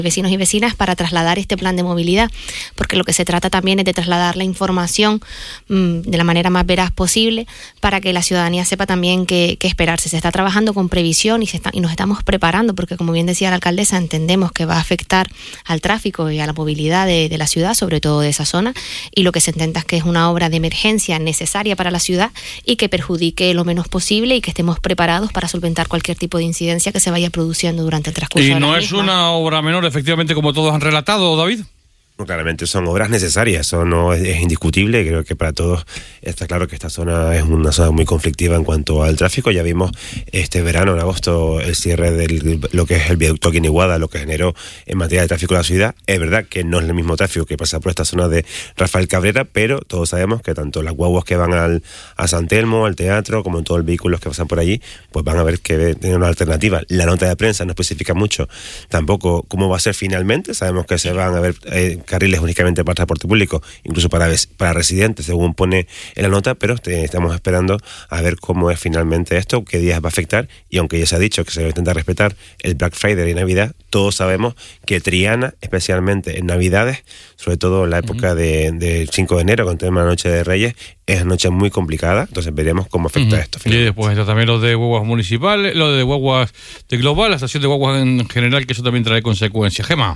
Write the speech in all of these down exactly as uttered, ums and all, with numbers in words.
vecinos y vecinas para trasladar este plan de movilidad, porque lo que se trata también es de trasladar la información mmm, de la manera más veraz posible para que la ciudadanía sepa también qué, qué esperarse. Se está trabajando con previsión y, se está, y nos estamos preparando, porque como bien decía la alcaldesa, entendemos que va a afectar al tráfico y a la movilidad de, de la ciudad, sobre todo de esa zona, y lo que se intenta es que es una obra de emergencia necesaria para la ciudad y que perjudique lo menos posible y que estemos preparados para solventar cualquier tipo de incidencia que se vaya produciendo durante el transcurso de la misma. Y no es una obra menor, efectivamente, como todos han relatado, David. Claramente son obras necesarias, eso no es, es indiscutible. Creo que para todos está claro que esta zona es una zona muy conflictiva en cuanto al tráfico. Ya vimos este verano, en agosto, el cierre de lo que es el viaducto Guiniguada, lo que generó en materia de tráfico en la ciudad. Es verdad que no es el mismo tráfico que pasa por esta zona de Rafael Cabrera, pero todos sabemos que tanto las guaguas que van al, a San Telmo, al teatro, como en todos los vehículos que pasan por allí, pues van a ver que tienen una alternativa. La nota de prensa no especifica mucho tampoco cómo va a ser finalmente. Sabemos que se van a ver eh, carriles únicamente para transporte público, incluso para, para residentes, según pone en la nota, pero te, estamos esperando a ver cómo es finalmente esto, qué días va a afectar, y aunque ya se ha dicho que se intenta respetar el Black Friday y Navidad, todos sabemos que Triana, especialmente en Navidades, sobre todo en la época del de, de cinco de enero, con el tema de la Noche de Reyes, es una noche muy complicada, entonces veremos cómo afecta uh-huh. esto. Finalmente. Y después está también lo de guaguas municipales, lo de guaguas de Global, la estación de guaguas en general, que eso también trae consecuencias. Gemma.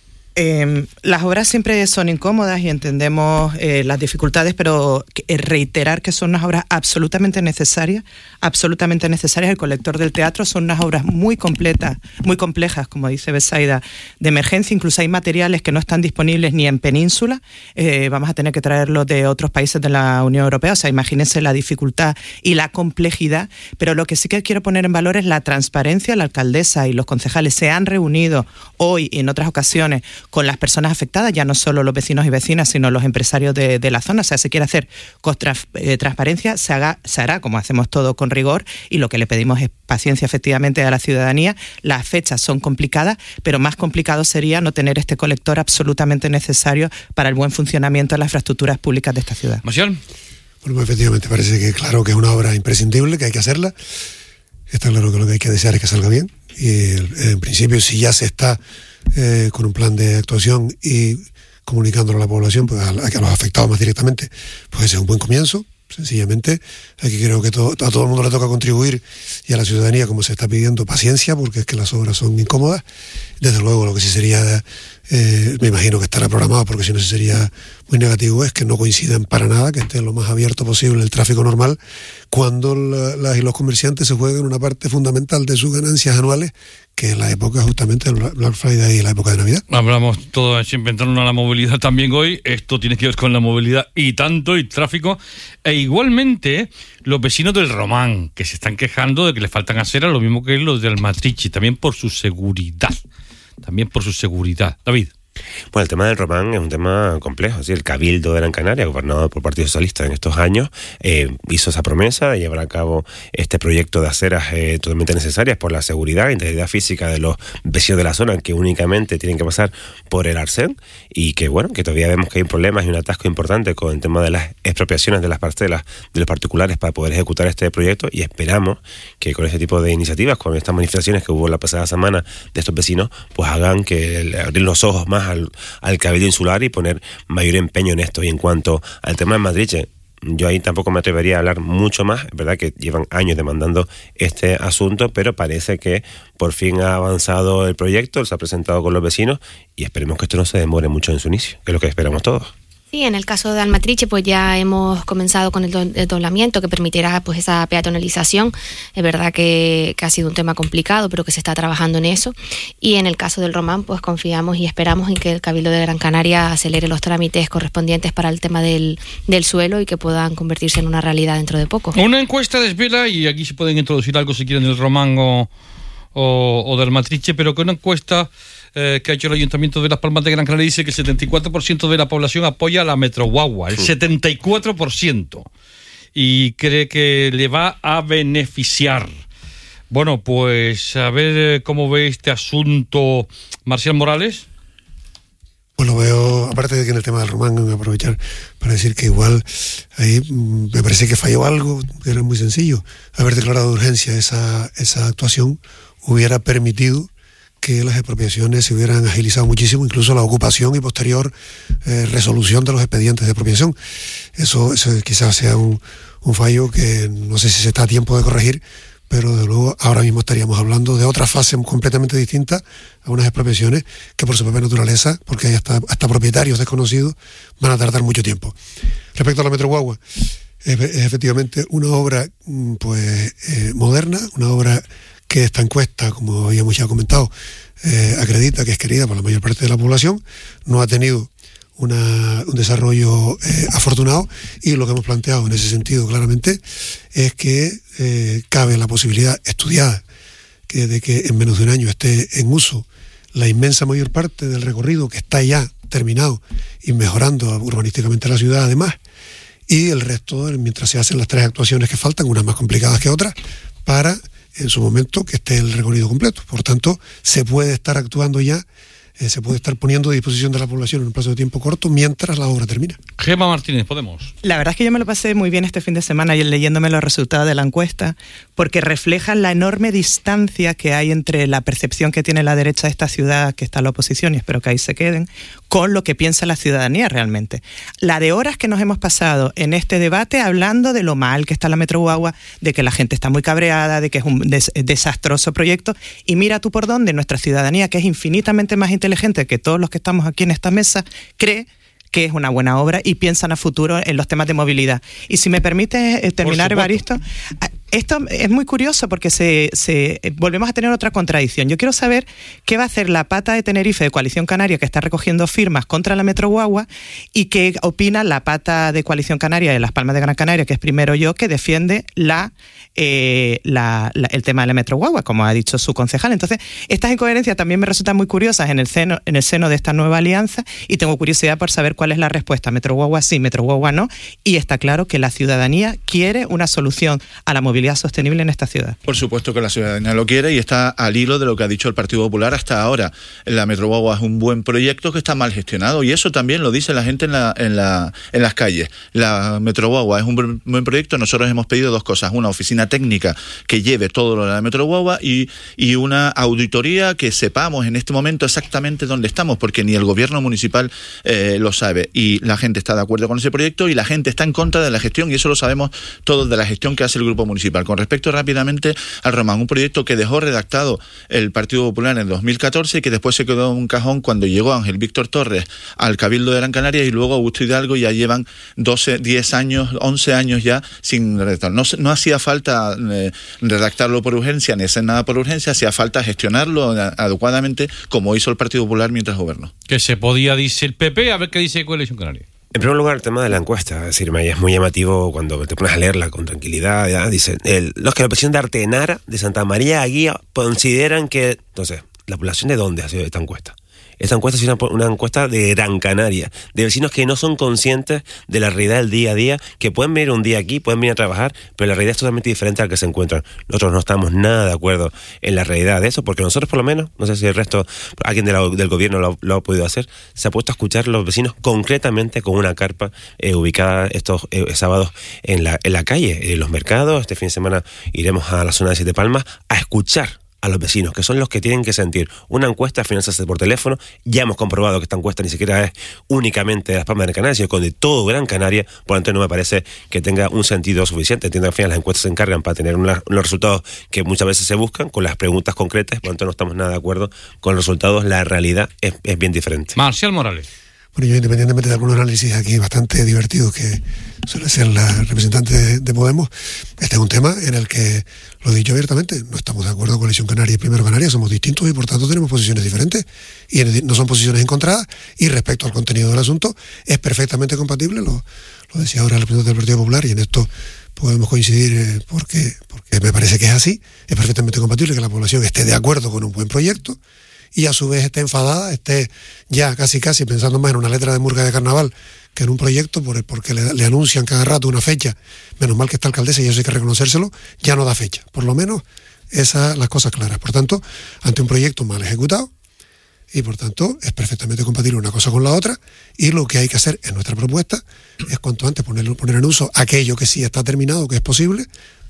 Eh, las obras siempre son incómodas y entendemos eh, las dificultades, pero eh, reiterar que son unas obras absolutamente necesarias, absolutamente necesarias. El colector del teatro son unas obras muy completas, muy complejas, como dice Betsaida, de emergencia. Incluso hay materiales que no están disponibles ni en península. Eh, vamos a tener que traerlos de otros países de la Unión Europea. O sea, imagínense la dificultad y la complejidad. Pero lo que sí que quiero poner en valor es la transparencia. La alcaldesa y los concejales se han reunido hoy y en otras ocasiones con las personas afectadas, ya no solo los vecinos y vecinas, sino los empresarios de, de la zona. O sea, se quiere hacer con trans, eh, transparencia, se, haga, se hará como hacemos todo con rigor, y lo que le pedimos es paciencia efectivamente a la ciudadanía. Las fechas son complicadas, pero más complicado sería no tener este colector absolutamente necesario para el buen funcionamiento de las infraestructuras públicas de esta ciudad. Marcial. Bueno, pues efectivamente parece que claro que es una obra imprescindible, que hay que hacerla. Está claro que lo que hay que desear es que salga bien, y en principio si ya se está Eh, con un plan de actuación y comunicándolo a la población, pues a, a los afectados más directamente, pues ese es un buen comienzo. Sencillamente aquí creo que todo, a todo el mundo le toca contribuir, y a la ciudadanía, como se está pidiendo, paciencia, porque es que las obras son incómodas. Desde luego lo que sí sería, eh, me imagino que estará programado, porque si no sería muy negativo, es que no coincidan para nada, que esté lo más abierto posible el tráfico normal, cuando la, las y los comerciantes se jueguen una parte fundamental de sus ganancias anuales, que es la época justamente del Black Friday y la época de Navidad. Hablamos todo siempre en torno a la movilidad también hoy. Esto tiene que ver con la movilidad y tanto, y tráfico. E igualmente los vecinos del Román, que se están quejando de que les faltan aceras, lo mismo que los del Matrici, también por su seguridad. También por su seguridad. David. Bueno, el tema del Román es un tema complejo. ¿Sí? El Cabildo de Gran Canaria, gobernado por el Partido Socialista en estos años, eh, hizo esa promesa de llevar a cabo este proyecto de aceras eh, totalmente necesarias por la seguridad e integridad física de los vecinos de la zona, que únicamente tienen que pasar por el Arsén, y que bueno, que todavía vemos que hay problemas y un atasco importante con el tema de las expropiaciones de las parcelas de los particulares para poder ejecutar este proyecto, y esperamos que con este tipo de iniciativas, con estas manifestaciones que hubo la pasada semana de estos vecinos, pues hagan que el, abrir los ojos más Al, al Cabildo Insular y poner mayor empeño en esto. Y en cuanto al tema de Madrid, yo ahí tampoco me atrevería a hablar mucho más. Es verdad que llevan años demandando este asunto, pero parece que por fin ha avanzado el proyecto, se ha presentado con los vecinos, y esperemos que esto no se demore mucho en su inicio, que es lo que esperamos todos. Sí, en el caso de Almatriche, pues ya hemos comenzado con el, do- el doblamiento que permitirá pues esa peatonalización. Es verdad que, que ha sido un tema complicado, pero que se está trabajando en eso. Y en el caso del Román, pues confiamos y esperamos en que el Cabildo de Gran Canaria acelere los trámites correspondientes para el tema del, del suelo, y que puedan convertirse en una realidad dentro de poco. Una encuesta desvela, y aquí se pueden introducir algo si quieren del Román o, o, o del Matrice, pero que una encuesta Eh, que ha hecho el Ayuntamiento de Las Palmas de Gran Canaria dice que el setenta y cuatro por ciento de la población apoya a la Metroguagua, el setenta y cuatro por ciento, y cree que le va a beneficiar. Bueno, pues a ver cómo ve este asunto Marcial Morales. Pues lo veo, aparte de que en el tema del Román, voy a aprovechar para decir que igual ahí me parece que falló algo, era muy sencillo. Haber declarado de urgencia esa, esa actuación hubiera permitido que las expropiaciones se hubieran agilizado muchísimo, incluso la ocupación y posterior eh, resolución de los expedientes de expropiación. Eso, eso quizás sea un, un fallo que no sé si se está a tiempo de corregir, pero de luego ahora mismo estaríamos hablando de otra fase completamente distinta a unas expropiaciones que por su propia naturaleza, porque hay hasta, hasta propietarios desconocidos, van a tardar mucho tiempo. Respecto a la Metro Guagua, es, es efectivamente una obra pues eh, moderna, una obra que esta encuesta, como habíamos ya comentado, eh, acredita que es querida por la mayor parte de la población, no ha tenido Una, un desarrollo eh, afortunado, y lo que hemos planteado en ese sentido claramente es que eh, cabe la posibilidad estudiada que de que en menos de un año esté en uso la inmensa mayor parte del recorrido que está ya terminado y mejorando urbanísticamente la ciudad además, y el resto mientras se hacen las tres actuaciones que faltan, unas más complicadas que otras, para en su momento que esté el recorrido completo. Por tanto, se puede estar actuando ya, Eh, se puede estar poniendo a disposición de la población en un plazo de tiempo corto mientras la obra termina. Gemma Martínez, Podemos. La verdad es que yo me lo pasé muy bien este fin de semana y leyéndome los resultados de la encuesta, porque reflejan la enorme distancia que hay entre la percepción que tiene la derecha de esta ciudad, que está en la oposición, y espero que ahí se queden, con lo que piensa la ciudadanía realmente. La de horas que nos hemos pasado en este debate hablando de lo mal que está la Metro Guagua, de que la gente está muy cabreada, de que es un des- desastroso proyecto, y mira tú por dónde nuestra ciudadanía, que es infinitamente más inteligente que todos los que estamos aquí en esta mesa, cree que es una buena obra y piensan a futuro en los temas de movilidad. Y si me permite eh, terminar, Evaristo, esto es muy curioso porque se, se eh, volvemos a tener otra contradicción. Yo quiero saber qué va a hacer la pata de Tenerife de Coalición Canaria, que está recogiendo firmas contra la Metro Guagua, y qué opina la pata de Coalición Canaria de Las Palmas de Gran Canaria, que es primero yo, que defiende la, eh, la, la, el tema de la Metro Guagua, como ha dicho su concejal. Entonces, estas incoherencias también me resultan muy curiosas en el seno, en el seno de esta nueva alianza, y tengo curiosidad por saber cuál es la respuesta. Metro Guagua sí, Metro Guagua no, y está claro que la ciudadanía quiere una solución a la movilidad sostenible en esta ciudad. Por supuesto que la ciudadanía lo quiere y está al hilo de lo que ha dicho el Partido Popular hasta ahora. La Metro Guagua es un buen proyecto que está mal gestionado, y eso también lo dice la gente en, la, en, la, en las calles. La Metro Guagua es un buen proyecto. Nosotros hemos pedido dos cosas: una oficina técnica que lleve todo lo de la Metro Guagua y, y una auditoría que sepamos en este momento exactamente dónde estamos, porque ni el gobierno municipal eh, lo sabe. Y la gente está de acuerdo con ese proyecto y la gente está en contra de la gestión, y eso lo sabemos todos, de la gestión que hace el Grupo Municipal. Con respecto rápidamente al Román, un proyecto que dejó redactado el Partido Popular en el dos mil catorce y que después se quedó en un cajón cuando llegó Ángel Víctor Torres al Cabildo de Gran Canaria, y luego Augusto Hidalgo, ya llevan doce, diez años, once años ya sin redactar. No, no hacía falta eh, redactarlo por urgencia ni hacer nada por urgencia, hacía falta gestionarlo adecuadamente, como hizo el Partido Popular mientras gobernó. Que se podía, dice el P P, a ver qué dice Coalición Canaria. En primer lugar, el tema de la encuesta. Es decir, es muy llamativo cuando te pones a leerla con tranquilidad. ¿Ya? Dice, el, los que la población de Artenara, de Santa María Aguía, consideran que... Entonces, ¿la población de dónde ha sido esta encuesta? Esta encuesta es una, una encuesta de Gran Canaria, de vecinos que no son conscientes de la realidad del día a día, que pueden venir un día aquí, pueden venir a trabajar, pero la realidad es totalmente diferente a la que se encuentran. Nosotros no estamos nada de acuerdo en la realidad de eso, porque nosotros por lo menos, no sé si el resto, alguien de la, del gobierno lo, lo ha podido hacer, se ha puesto a escuchar a los vecinos concretamente con una carpa eh, ubicada estos eh, sábados en la, en la calle, en los mercados. Este fin de semana iremos a la zona de Siete Palmas a escuchar a los vecinos, que son los que tienen que sentir. Una encuesta al final se hace por teléfono. Ya hemos comprobado que esta encuesta ni siquiera es únicamente de Las Palmas de Gran Canaria, sino con de todo Gran Canaria. Por lo tanto, no me parece que tenga un sentido suficiente. Entiendo que al final las encuestas se encargan para tener una, unos resultados que muchas veces se buscan con las preguntas concretas. Por lo tanto, no estamos nada de acuerdo con los resultados. La realidad es, es bien diferente. Marcial Morales. Bueno, yo independientemente de algunos análisis aquí bastante divertidos que suele ser la representante de, de Podemos, este es un tema en el que, lo he dicho abiertamente, no estamos de acuerdo con Coalición Canaria y Primero Canaria, somos distintos y por tanto tenemos posiciones diferentes y no son posiciones encontradas, y respecto al contenido del asunto es perfectamente compatible, lo, lo decía ahora el representante del Partido Popular, y en esto podemos coincidir eh, porque, porque me parece que es así. Es perfectamente compatible que la población esté de acuerdo con un buen proyecto y a su vez esté enfadada, esté ya casi casi pensando más en una letra de murga de carnaval que en un proyecto, por, porque le, le anuncian cada rato una fecha. Menos mal que esta alcaldesa, y eso hay que reconocérselo, ya no da fecha. Por lo menos esas las cosas claras. Por tanto, ante un proyecto mal ejecutado, y por tanto es perfectamente compatible una cosa con la otra, y lo que hay que hacer en nuestra propuesta es cuanto antes poner, poner en uso aquello que sí está terminado, que es posible,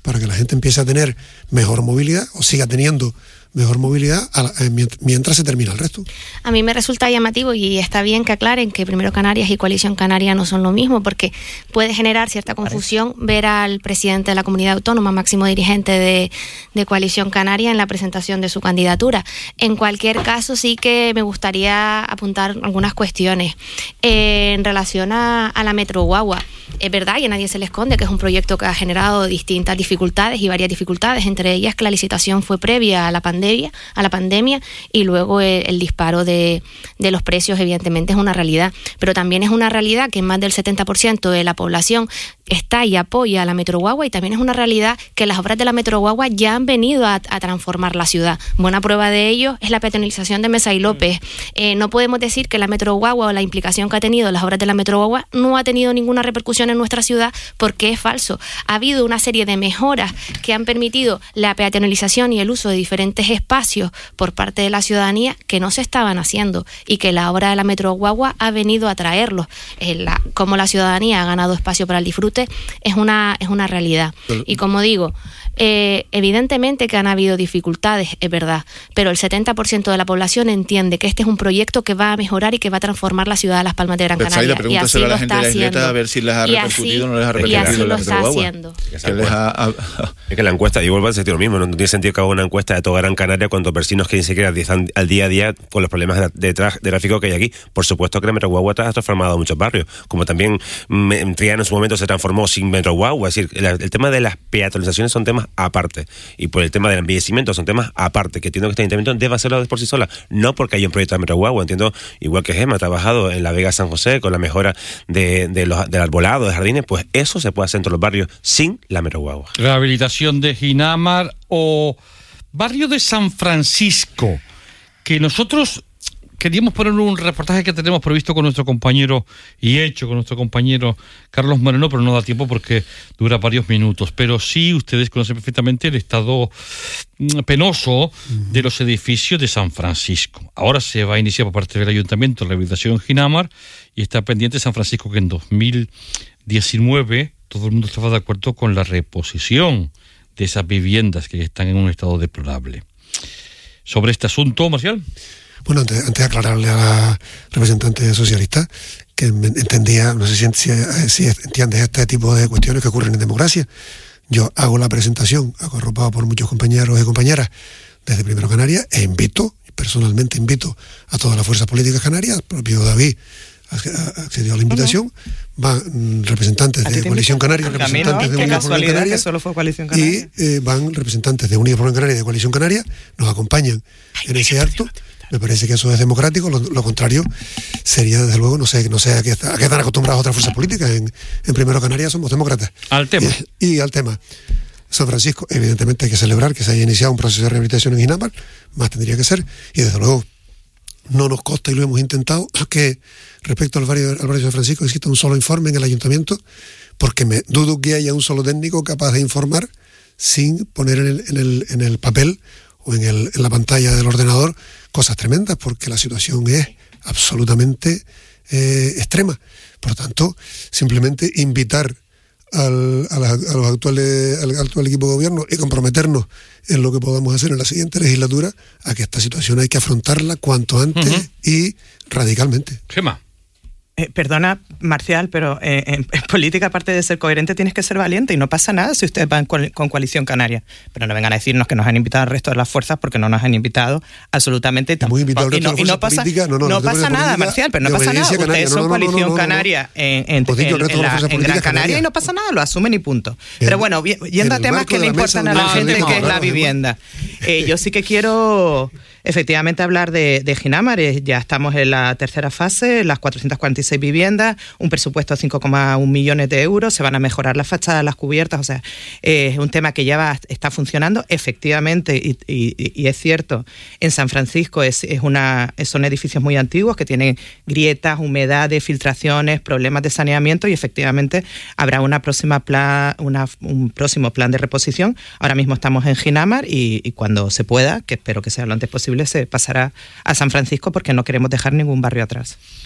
para que la gente empiece a tener mejor movilidad o siga teniendo mejor movilidad a la, eh, mientras se termina el resto. A mí me resulta llamativo y está bien que aclaren que Primero Canarias y Coalición Canaria no son lo mismo, porque puede generar cierta confusión ver al presidente de la comunidad autónoma, máximo dirigente de, de Coalición Canaria, en la presentación de su candidatura. En cualquier caso, sí que me gustaría apuntar algunas cuestiones. Eh, en relación a, a la Metro Guagua, es verdad y a nadie se le esconde que es un proyecto que ha generado distintas dificultades y varias dificultades, entre ellas que la licitación fue previa a la pandemia a la pandemia y luego el, el disparo de, de los precios evidentemente es una realidad, pero también es una realidad que más del setenta por ciento de la población está y apoya a la Metro Guagua, y también es una realidad que las obras de la Metro Guagua ya han venido a, a transformar la ciudad. Buena prueba de ello es la peatonalización de Mesa y López. Eh, no podemos decir que la Metro Guagua o la implicación que ha tenido las obras de la Metro Guagua no ha tenido ninguna repercusión en nuestra ciudad, porque es falso. Ha habido una serie de mejoras que han permitido la peatonalización y el uso de diferentes espacios por parte de la ciudadanía que no se estaban haciendo, y que la obra de la Metro Guagua ha venido a traerlos. Eh, la, como la ciudadanía ha ganado espacio para el disfrute es una, es una realidad. Y como digo, eh, evidentemente que han habido dificultades, es verdad, pero el setenta por ciento de la población entiende que este es un proyecto que va a mejorar y que va a transformar la ciudad de Las Palmas de Gran Canaria. Y así lo a la gente está de la isleta haciendo. A ver si les ha repercutido o no les ha repercutido. Y así lo la está haciendo. Que les ha... Es que la encuesta, y vuelvo a decir lo mismo, no tiene sentido que haga una encuesta de toda Gran Canaria cuando vecinos que ni siquiera al día a día con los problemas de, de, tra de tráfico que hay aquí. Por supuesto que la Metro Guagua ha transformado muchos barrios, como también en Triana en su momento se transformó sin Metro Guagua. Es decir, el, el tema de las peatonalizaciones son temas aparte, y por el tema del embellecimiento son temas aparte, que entiendo que este ayuntamiento debe hacerlo por sí sola, no porque hay un proyecto de Metro Guagua. Entiendo, igual que Gemma ha trabajado en la Vega San José con la mejora de, de los, del arbolado, de jardines, pues eso se puede hacer en todos los barrios sin la Metro Guagua. Rehabilitación de Ginamar o barrio de San Francisco, que nosotros queríamos poner un reportaje que tenemos previsto con nuestro compañero y hecho con nuestro compañero Carlos Moreno, pero no da tiempo porque dura varios minutos. Pero sí, ustedes conocen perfectamente el estado penoso de los edificios de San Francisco. Ahora se va a iniciar por parte del Ayuntamiento la rehabilitación en Ginamar, y está pendiente San Francisco, que en dos mil diecinueve todo el mundo estaba de acuerdo con la reposición de esas viviendas que están en un estado deplorable. Sobre este asunto, Marcial. Bueno, antes, antes de aclararle a la representante socialista que entendía, no sé si, si, si entiendes este tipo de cuestiones que ocurren en democracia. Yo hago la presentación, arropado por muchos compañeros y compañeras desde Primero Canarias, e invito, personalmente invito a todas las fuerzas políticas canarias, el propio David accedió a la invitación, uh-huh. van representantes de Coalición Canaria, representantes de Unidas por Gran Canaria, que solo fue Coalición Canaria. y eh, van representantes de Unidas por Gran Canaria y de Coalición Canaria, nos acompañan Ay, en ese acto. Me parece que eso es democrático, lo, lo contrario sería, desde luego, no sé, no sé a qué, a qué están acostumbradas otras fuerzas políticas. En, en Primero Canarias somos demócratas. Al tema. Y, y al tema. San Francisco, evidentemente hay que celebrar que se haya iniciado un proceso de rehabilitación en Ginamar, más tendría que ser, y desde luego no nos consta, y lo hemos intentado, que respecto al barrio, al barrio de San Francisco exista un solo informe en el ayuntamiento, porque me dudo que haya un solo técnico capaz de informar sin poner en el, en el, en el papel o en, el, en la pantalla del ordenador cosas tremendas, porque la situación es absolutamente eh, extrema. Por tanto, simplemente invitar al, a, la, a los actuales, al actual equipo de gobierno y comprometernos en lo que podamos hacer en la siguiente legislatura a que esta situación hay que afrontarla cuanto antes uh-huh. y radicalmente. Gemma. Eh, perdona, Marcial, pero eh, en, en política, aparte de ser coherente, tienes que ser valiente, y no pasa nada si ustedes van con, con Coalición Canaria. Pero no vengan a decirnos que nos han invitado al resto de las fuerzas, porque no nos han invitado absolutamente tampoco. Invitado y no, y no pasa, no, no, no pasa nada, Marcial, pero no pasa nada. Ustedes Canaria. son no, no, Coalición no, no, no, Canaria en, en, en, en, la, en Gran Canaria, y no pasa nada, lo asumen y punto. Pero bueno, yendo a temas que le importan a la gente, que es la vivienda. Eh, yo sí que quiero efectivamente hablar de, de Ginamar. Ya estamos en la tercera fase, las cuatrocientas cuarenta y seis viviendas, un presupuesto de cinco coma uno millones de euros, se van a mejorar las fachadas, las cubiertas, o sea, eh, es un tema que ya va, está funcionando efectivamente, y, y, y es cierto, en San Francisco es, es una, son edificios muy antiguos que tienen grietas, humedades, filtraciones, problemas de saneamiento, y efectivamente habrá una próxima plan, una, un próximo plan de reposición. Ahora mismo estamos en Ginamar, y, y cuando se pueda, que espero que sea lo antes posible, se pasará a San Francisco, porque no queremos dejar ningún barrio atrás.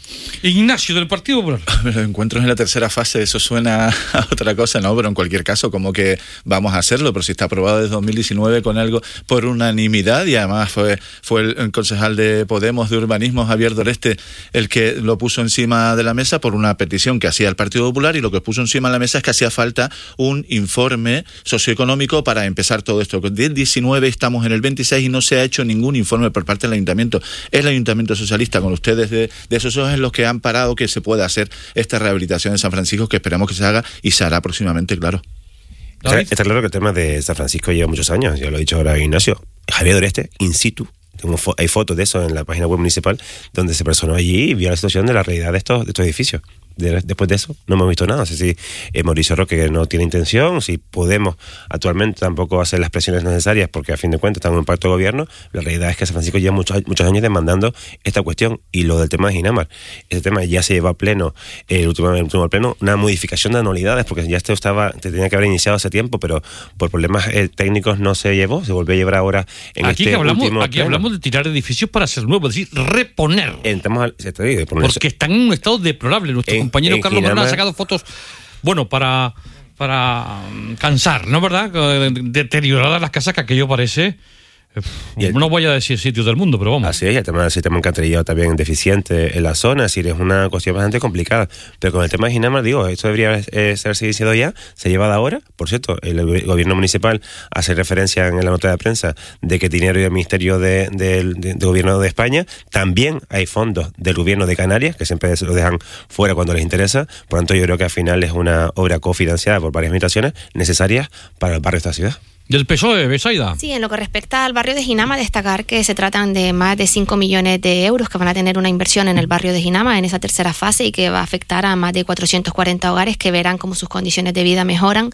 Ignacio, del Partido Popular. Los encuentros en la tercera fase, eso suena a otra cosa, ¿no? Pero en cualquier caso, como que vamos a hacerlo, pero si está aprobado desde dos mil diecinueve con algo por unanimidad, y además fue, fue el, el concejal de Podemos de Urbanismo, Javier Doreste, el que lo puso encima de la mesa por una petición que hacía el Partido Popular, y lo que puso encima de la mesa es que hacía falta un informe socioeconómico para empezar todo esto. Del diecinueve estamos en el veintiséis y no se ha hecho ningún informe por parte del Ayuntamiento. Es el Ayuntamiento Socialista, con ustedes de, de esos ojos, en los que han parado que se pueda hacer esta rehabilitación en San Francisco, que esperamos que se haga y se hará próximamente, claro. Está, está claro que el tema de San Francisco lleva muchos años, ya lo he dicho ahora Ignacio. Javier Doreste, in situ, tengo fo- hay fotos de eso en la página web municipal, donde se personó allí y vio la situación de la realidad de estos, de estos edificios. De, después de eso no hemos visto nada. No sé si eh, Mauricio Roque no tiene intención, si Podemos actualmente tampoco hacer las presiones necesarias, porque a fin de cuentas estamos en un pacto de gobierno. La realidad es que San Francisco lleva muchos, muchos años demandando esta cuestión, y lo del tema de Ginamar, este tema ya se llevó a pleno, eh, el último, el último pleno, una modificación de anualidades, porque ya esto estaba, te tenía que haber iniciado hace tiempo, pero por problemas eh, técnicos no se llevó, se volvió a llevar ahora en aquí este que hablamos, último aquí pleno. hablamos de tirar edificios para hacer nuevos, es decir, reponer. Entramos al, se te dice, ponerse- Porque están en un estado deplorable. Nuestro En- compañero en Carlos Morán ha Ginamar- sacado fotos, bueno, para, para um, cansar, ¿no es verdad? Eh, Deterioradas las casas, que aquello parece... eh, Y el- no voy a decir sitios del mundo, pero vamos. Así es, y el tema del sistema alcantarillado también deficiente en la zona, es decir, es una cuestión bastante complicada. Pero con el tema de Ginamar, digo, esto debería eh, ser iniciado ya, se lleva de ahora. Por cierto, el, el gobierno municipal hace referencia en la nota de prensa de que dinero del Ministerio de, de, de, de Gobierno de España, también hay fondos del gobierno de Canarias, que siempre se lo dejan fuera cuando les interesa. Por tanto, yo creo que al final es una obra cofinanciada por varias administraciones necesarias para el barrio de esta ciudad. Del P S O E, Besaida. Sí, en lo que respecta al barrio de Ginama, destacar que se tratan de más de cinco millones de euros que van a tener una inversión en el barrio de Ginama en esa tercera fase, y que va a afectar a más de cuatrocientos cuarenta hogares que verán cómo sus condiciones de vida mejoran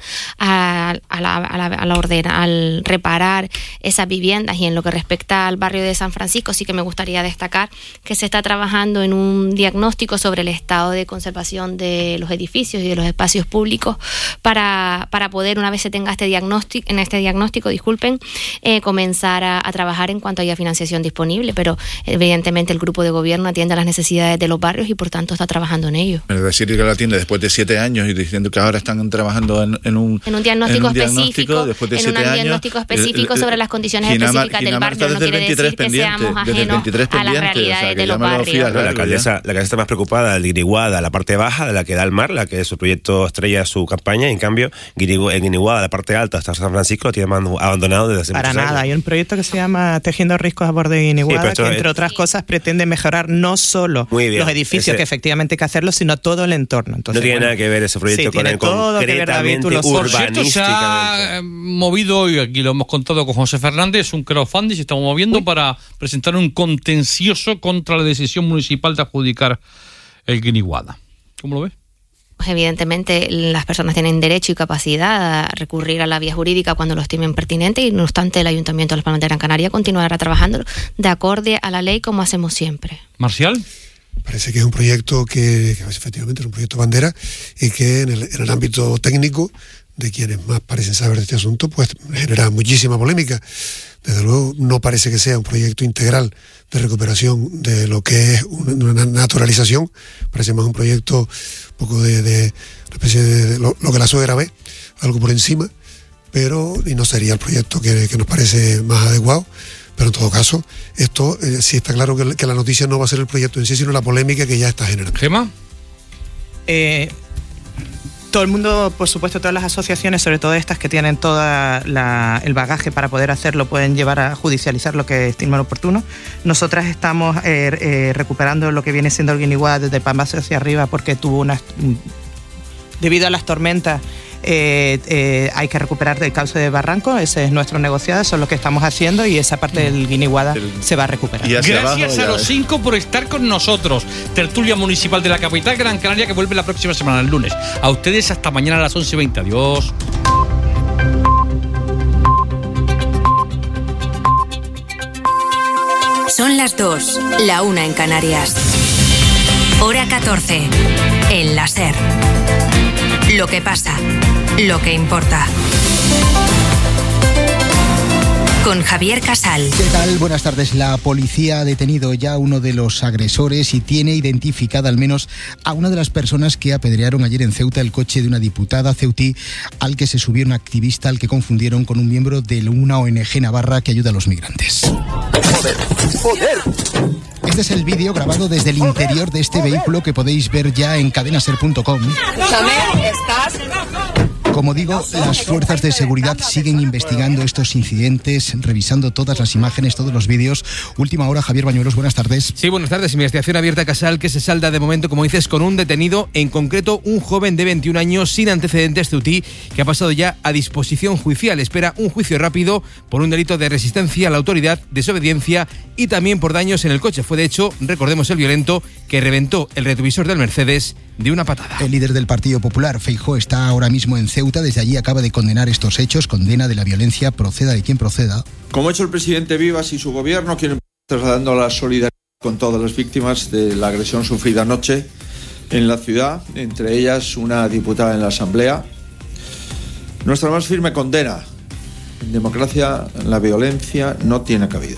a, a, la, a, la, a la ordena, al reparar esas viviendas. Y en lo que respecta al barrio de San Francisco, sí que me gustaría destacar que se está trabajando en un diagnóstico sobre el estado de conservación de los edificios y de los espacios públicos para, para poder, una vez se tenga este diagnóstico, en este diagnóstico, disculpen, eh, comenzar a, a trabajar en cuanto haya financiación disponible, pero evidentemente el grupo de gobierno atiende a las necesidades de los barrios y por tanto está trabajando en ello. Pero decir que lo atiende después de siete años y diciendo que ahora están trabajando en, en un En un diagnóstico en un específico, después de en siete un años, diagnóstico específico el- el- sobre las condiciones Ginamar- específicas del Ginamar barrio. está No desde el quiere decir que veintitrés seamos pendiente, desde el ajenos veintitrés a las pendiente, o sea, realidades que de ya los me lo fui a barrios. No, la Claro, alcaldesa, ya. la alcaldesa está más preocupada del Guiniguada, la parte baja, de la que da al mar, la que es su proyecto estrella de su campaña. En cambio, Guinigu- en Guiniguada, la parte alta, hasta San Francisco, lo tiene man- abandonado desde hace Para muchos nada, años. hay un proyecto que se llama Tejiendo Riscos a Borde de Guiniguada, Sí, pero esto que entre es- otras cosas pretende mejorar no solo Muy bien, los edificios, ese- que efectivamente hay que hacerlo, sino todo el entorno. Entonces, No tiene bueno, nada que ver ese proyecto sí, con tiene el todo que ver, David, tú concretamente lo sabes. Por cierto, se ha urbanísticamente. eh, movido, y aquí lo hemos contado con José Fernández, un crowdfunding, se está moviendo para presentar un contencioso contra la decisión municipal de adjudicar el Guiniguada. ¿Cómo lo ves? Pues evidentemente las personas tienen derecho y capacidad a recurrir a la vía jurídica cuando lo estimen pertinente, y no obstante el Ayuntamiento de Las Palmas de Gran Canaria continuará trabajando de acorde a la ley como hacemos siempre. Marcial. Parece que es un proyecto que, que efectivamente es un proyecto bandera, y que en el, en el ámbito técnico de quienes más parecen saber de este asunto, pues genera muchísima polémica. Desde luego no parece que sea un proyecto integral de recuperación de lo que es una, una naturalización, parece más un proyecto un poco de, de una especie de, de lo, lo que la suegra ve, algo por encima, pero y no sería el proyecto que, que nos parece más adecuado. Pero en todo caso, esto eh, sí está claro que, que la noticia no va a ser el proyecto en sí, sino la polémica que ya está generando. Gemma. Eh, todo el mundo, por supuesto, todas las asociaciones, sobre todo estas que tienen todo el bagaje para poder hacerlo, pueden llevar a judicializar lo que estimen oportuno. Nosotras estamos eh, eh, recuperando lo que viene siendo el Guiniguada desde Pambazo hacia arriba, porque tuvo unas... Debido a las tormentas, eh, eh, hay que recuperar del cauce de barranco. Ese es nuestro negociado, eso es lo que estamos haciendo, y esa parte del Guiniguada El- se va a recuperar. Y hacia Gracias abajo, a ya los ves. cinco por estar con nosotros. Tertulia Municipal de la capital Gran Canaria, que vuelve la próxima semana, el lunes. A ustedes hasta mañana a las once y veinte. Adiós. Son las dos, la una en Canarias. Hora catorce, en la SER. Lo que pasa, lo que importa. con Javier Casal. ¿Qué tal? Buenas tardes. La policía ha detenido ya a uno de los agresores y tiene identificada al menos a una de las personas que apedrearon ayer en Ceuta el coche de una diputada ceutí al que se subió un activista al que confundieron con un miembro de una O N G navarra que ayuda a los migrantes. ¡Joder! ¡Joder! Este es el vídeo grabado desde el interior de este vehículo que podéis ver ya en cadenaser punto com. ¿Estás? Como digo, las fuerzas de seguridad siguen investigando estos incidentes, revisando todas las imágenes, todos los vídeos. Última hora, Javier Bañuelos, buenas tardes. Sí, buenas tardes. Investigación abierta, Casal, que se salda de momento, como dices, con un detenido, en concreto un joven de veintiún años sin antecedentes ceutí, que ha pasado ya a disposición judicial. Espera un juicio rápido por un delito de resistencia a la autoridad, desobediencia y también por daños en el coche. Fue, de hecho, recordemos, el violento que reventó el retrovisor del Mercedes de una patada. El líder del Partido Popular, Feijóo, está ahora mismo en Ceuta. Desde allí acaba de condenar estos hechos, condena de la violencia, proceda de quien proceda. Como ha hecho el presidente Vivas y su gobierno, quieren trasladando la solidaridad con todas las víctimas de la agresión sufrida anoche en la ciudad, entre ellas una diputada en la Asamblea. Nuestra más firme condena. En democracia la violencia no tiene cabida,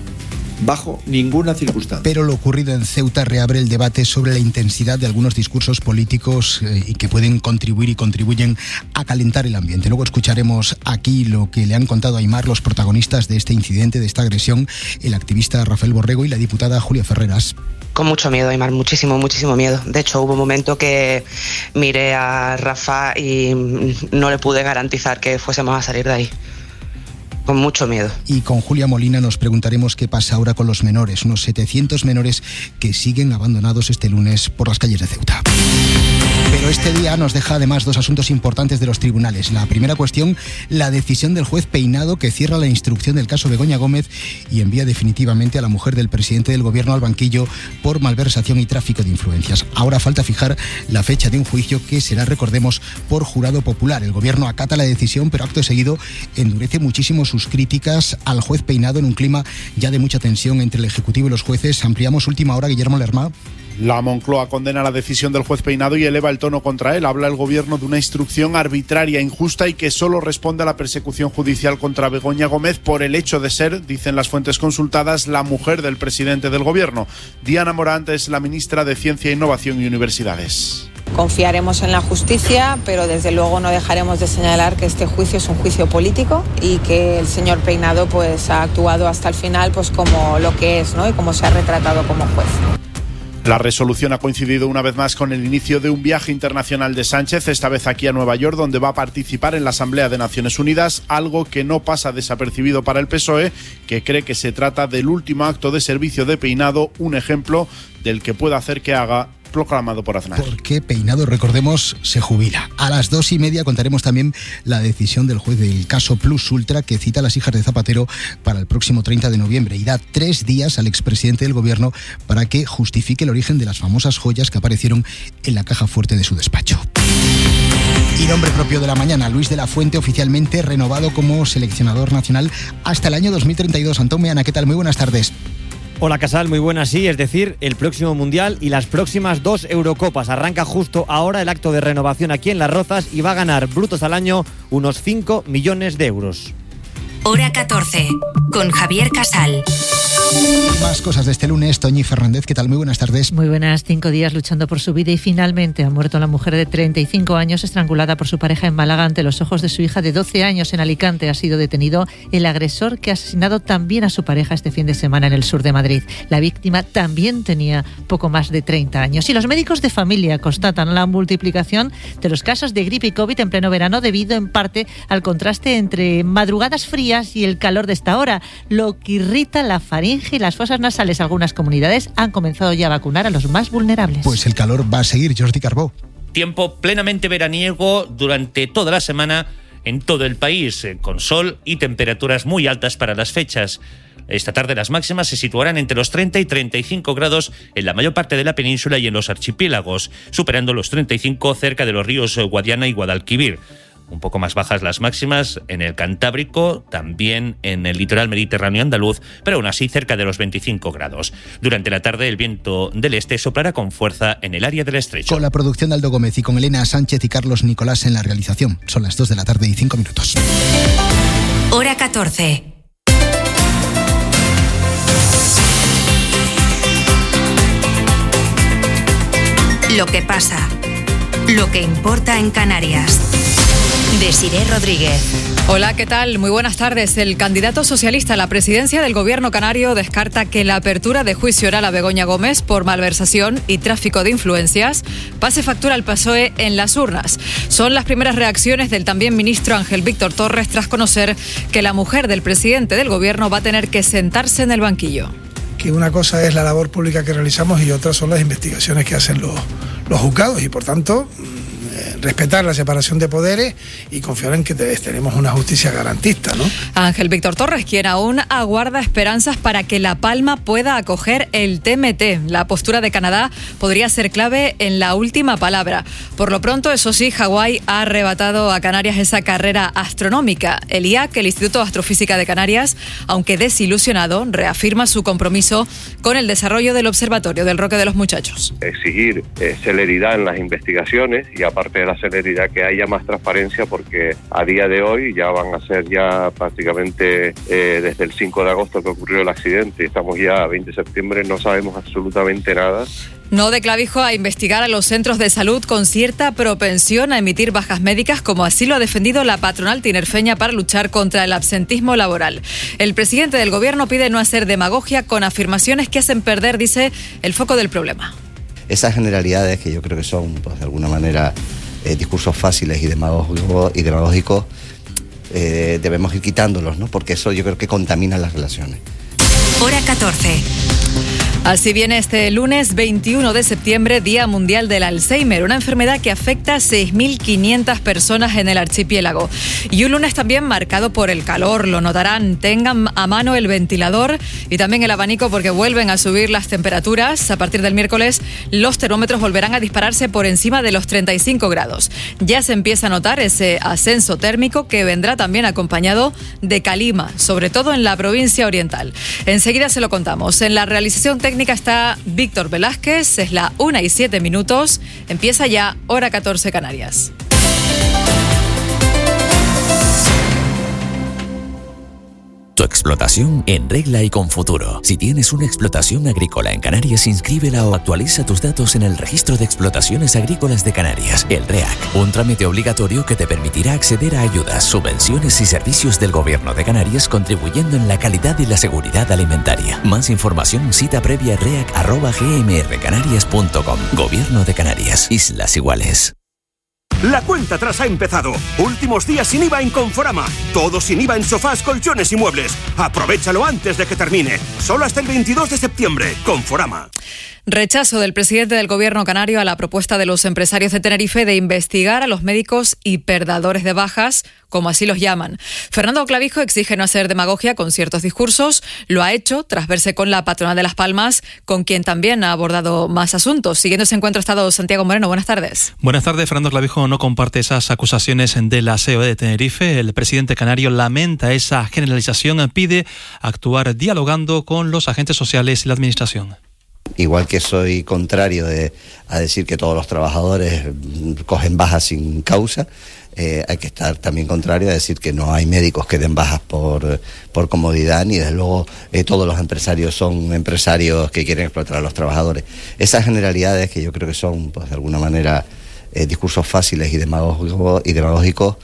bajo ninguna circunstancia. Pero lo ocurrido en Ceuta reabre el debate sobre la intensidad de algunos discursos políticos eh, y que pueden contribuir y contribuyen a calentar el ambiente. Luego escucharemos aquí lo que le han contado a Aimar los protagonistas de este incidente, de esta agresión, el activista Rafael Borrego y la diputada Julia Ferreras. Con mucho miedo, Aimar, muchísimo, muchísimo miedo. De hecho, hubo un momento que miré a Rafa y no le pude garantizar que fuésemos a salir de ahí. Con mucho miedo. Y con Julia Molina nos preguntaremos qué pasa ahora con los menores, unos setecientos menores que siguen abandonados este lunes por las calles de Ceuta. Pero este día nos deja además dos asuntos importantes de los tribunales. La primera cuestión, la decisión del juez Peinado que cierra la instrucción del caso Begoña Gómez y envía definitivamente a la mujer del presidente del gobierno al banquillo por malversación y tráfico de influencias. Ahora falta fijar la fecha de un juicio que será, recordemos, por jurado popular. El gobierno acata la decisión, pero acto seguido endurece muchísimo sus críticas al juez Peinado en un clima ya de mucha tensión entre el Ejecutivo y los jueces. Ampliamos última hora, Guillermo Lerma. La Moncloa condena la decisión del juez Peinado y eleva el tono contra él. Habla el gobierno de una instrucción arbitraria, injusta y que solo responde a la persecución judicial contra Begoña Gómez por el hecho de ser, dicen las fuentes consultadas, la mujer del presidente del gobierno. Diana Morant es la ministra de Ciencia, Innovación y Universidades. Confiaremos en la justicia, pero desde luego no dejaremos de señalar que este juicio es un juicio político y que el señor Peinado pues ha actuado hasta el final pues como lo que es, ¿no? Y como se ha retratado como juez. La resolución ha coincidido una vez más con el inicio de un viaje internacional de Sánchez, esta vez aquí a Nueva York, donde va a participar en la Asamblea de Naciones Unidas, algo que no pasa desapercibido para el P S O E, que cree que se trata del último acto de servicio de Peinado, un ejemplo del que pueda hacer que haga, proclamado por Aznar. Porque Peinado, recordemos, se jubila. A las dos y media contaremos también la decisión del juez del caso Plus Ultra que cita a las hijas de Zapatero para el próximo treinta de noviembre y da tres días al expresidente del gobierno para que justifique el origen de las famosas joyas que aparecieron en la caja fuerte de su despacho. Y nombre propio de la mañana, Luis de la Fuente, oficialmente renovado como seleccionador nacional hasta el año dos mil treinta y dos. Antón Meana, ¿qué tal? Muy buenas tardes. Hola Casal, muy buenas, sí, es decir, el próximo Mundial y las próximas dos Eurocopas. Arranca justo ahora el acto de renovación aquí en Las Rozas y va a ganar brutos al año unos cinco millones de euros. Hora catorce, con Javier Casal. Más cosas de este lunes, Toñi Fernández, ¿qué tal? Muy buenas tardes. Muy buenas, cinco días luchando por su vida y finalmente ha muerto la mujer de treinta y cinco años estrangulada por su pareja en Málaga ante los ojos de su hija de doce años en Alicante. Ha sido detenido el agresor que ha asesinado también a su pareja este fin de semana en el sur de Madrid. La víctima también tenía poco más de treinta años. Y los médicos de familia constatan la multiplicación de los casos de gripe y COVID en pleno verano debido en parte al contraste entre madrugadas frías y el calor de esta hora, lo que irrita la faringe y las fosas nasales. Algunas comunidades han comenzado ya a vacunar a los más vulnerables. Pues el calor va a seguir, Jordi Carbó. Tiempo plenamente veraniego durante toda la semana en todo el país, con sol y temperaturas muy altas para las fechas. Esta tarde las máximas se situarán entre los treinta y treinta y cinco grados en la mayor parte de la península y en los archipiélagos, superando los treinta y cinco cerca de los ríos Guadiana y Guadalquivir. Un poco más bajas las máximas en el Cantábrico, también en el litoral mediterráneo andaluz, pero aún así cerca de los veinticinco grados. Durante la tarde el viento del este soplará con fuerza en el área del estrecho. Con la producción de Aldo Gómez y con Elena Sánchez y Carlos Nicolás en la realización. Son las dos de la tarde y cinco minutos. Hora catorce. Lo que pasa. Lo que importa en Canarias. Desiré Rodríguez. Hola, ¿qué tal? Muy buenas tardes. El candidato socialista a la presidencia del gobierno canario descarta que la apertura de juicio oral a Begoña Gómez por malversación y tráfico de influencias pase factura al P S O E en las urnas. Son las primeras reacciones del también ministro Ángel Víctor Torres tras conocer que la mujer del presidente del gobierno va a tener que sentarse en el banquillo. Que una cosa es la labor pública que realizamos y otra son las investigaciones que hacen los, los juzgados y por tanto respetar la separación de poderes y confiar en que tenemos una justicia garantista, ¿no? Ángel Víctor Torres, quien aún aguarda esperanzas para que La Palma pueda acoger el T M T. La postura de Canadá podría ser clave en la última palabra. Por lo pronto, eso sí, Hawái ha arrebatado a Canarias esa carrera astronómica. El I A C, el Instituto de Astrofísica de Canarias, aunque desilusionado, reafirma su compromiso con el desarrollo del Observatorio del Roque de los Muchachos. Exigir eh, celeridad en las investigaciones y aparte de la celeridad que haya más transparencia porque a día de hoy ya van a ser ya prácticamente eh, desde el cinco de agosto que ocurrió el accidente, estamos ya a veinte de septiembre, no sabemos absolutamente nada. No de Clavijo a investigar a los centros de salud con cierta propensión a emitir bajas médicas, como así lo ha defendido la patronal tinerfeña para luchar contra el absentismo laboral. El presidente del gobierno pide no hacer demagogia con afirmaciones que hacen perder, dice, el foco del problema. Esas generalidades que yo creo que son, pues, de alguna manera, eh, discursos fáciles y demagógicos, y demagógicos eh, debemos ir quitándolos, ¿no? Porque eso yo creo que contamina las relaciones. Hora catorce. Así viene este lunes veintiuno de septiembre, Día Mundial del Alzheimer, una enfermedad que afecta a seis mil quinientas personas en el archipiélago. Y un lunes también marcado por el calor, lo notarán. Tengan a mano el ventilador y también el abanico porque vuelven a subir las temperaturas. A partir del miércoles, los termómetros volverán a dispararse por encima de los treinta y cinco grados. Ya se empieza a notar ese ascenso térmico que vendrá también acompañado de calima, sobre todo en la provincia oriental. Enseguida se lo contamos. En la realización técnica técnica está Víctor Velázquez, es la una y siete minutos, empieza ya Hora catorce Canarias. Tu explotación en regla y con futuro. Si tienes una explotación agrícola en Canarias, inscríbela o actualiza tus datos en el Registro de Explotaciones Agrícolas de Canarias, el REAC. Un trámite obligatorio que te permitirá acceder a ayudas, subvenciones y servicios del Gobierno de Canarias, contribuyendo en la calidad y la seguridad alimentaria. Más información, cita previa reac arroba gmrcanarias punto com. Gobierno de Canarias. Islas Iguales. La cuenta atrás ha empezado. Últimos días sin I V A en Conforama. Todo sin I V A en sofás, colchones y muebles. Aprovechalo antes de que termine. Solo hasta el veintidós de septiembre. Conforama. Rechazo del presidente del gobierno canario a la propuesta de los empresarios de Tenerife de investigar a los médicos hiperdadores de bajas, como así los llaman. Fernando Clavijo exige no hacer demagogia con ciertos discursos. Lo ha hecho tras verse con la patronal de Las Palmas, con quien también ha abordado más asuntos. Siguiendo ese encuentro ha estado Santiago Moreno. Buenas tardes. Buenas tardes. Fernando Clavijo no comparte esas acusaciones de la C O E de Tenerife. El presidente canario lamenta esa generalización, pide actuar dialogando con los agentes sociales y la administración. Igual que soy contrario de, a decir que todos los trabajadores cogen bajas sin causa, eh, hay que estar también contrario a decir que no hay médicos que den bajas por, por comodidad, ni desde luego eh, todos los empresarios son empresarios que quieren explotar a los trabajadores. Esas generalidades que yo creo que son, pues, de alguna manera, eh, discursos fáciles y demagógicos, y demagógicos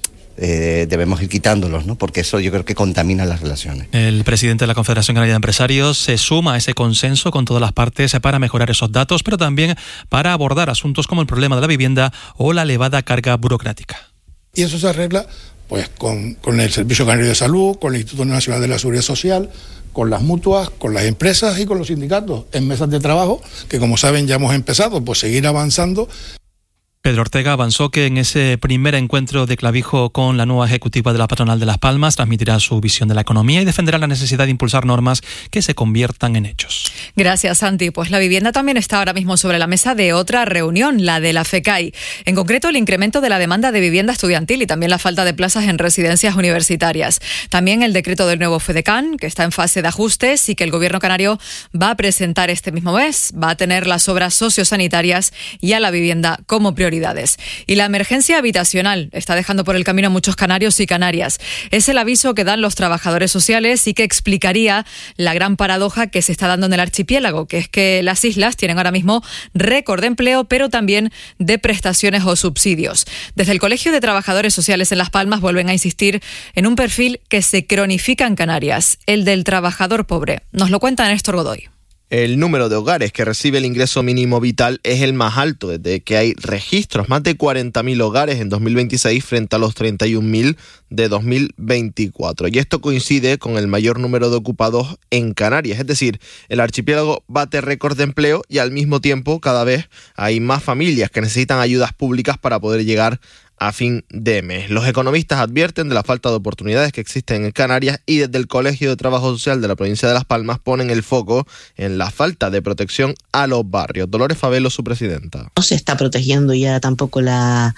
Eh, debemos ir quitándolos, ¿no? Porque eso yo creo que contamina las relaciones. El presidente de la Confederación Canaria de Empresarios se suma a ese consenso con todas las partes para mejorar esos datos, pero también para abordar asuntos como el problema de la vivienda o la elevada carga burocrática. Y eso se arregla pues con, con el Servicio Canario de Salud, con el Instituto Nacional de la Seguridad Social, con las mutuas, con las empresas y con los sindicatos en mesas de trabajo, que como saben ya hemos empezado, pues seguir avanzando. Pedro Ortega avanzó que en ese primer encuentro de Clavijo con la nueva ejecutiva de la patronal de Las Palmas transmitirá su visión de la economía y defenderá la necesidad de impulsar normas que se conviertan en hechos. Gracias, Santi. Pues la vivienda también está ahora mismo sobre la mesa de otra reunión, la de la FECAI. En concreto, el incremento de la demanda de vivienda estudiantil y también la falta de plazas en residencias universitarias. También el decreto del nuevo FEDECAN, que está en fase de ajustes y que el gobierno canario va a presentar este mismo mes. Va a tener las obras sociosanitarias y a la vivienda como prioridad. prioridades. Y la emergencia habitacional está dejando por el camino a muchos canarios y canarias. Es el aviso que dan los trabajadores sociales y que explicaría la gran paradoja que se está dando en el archipiélago, que es que las islas tienen ahora mismo récord de empleo, pero también de prestaciones o subsidios. Desde el Colegio de Trabajadores Sociales en Las Palmas vuelven a insistir en un perfil que se cronifica en Canarias, el del trabajador pobre. Nos lo cuenta Néstor Godoy. El número de hogares que recibe el ingreso mínimo vital es el más alto desde que hay registros, más de cuarenta mil hogares en dos mil veintiséis frente a los treinta y un mil de dos mil veinticuatro. Y esto coincide con el mayor número de ocupados en Canarias, es decir, el archipiélago bate récord de empleo y al mismo tiempo cada vez hay más familias que necesitan ayudas públicas para poder llegar a fin de mes. Los economistas advierten de la falta de oportunidades que existen en Canarias y desde el Colegio de Trabajo Social de la provincia de Las Palmas ponen el foco en la falta de protección a los barrios. Dolores Favelo, su presidenta. No se está protegiendo ya tampoco la,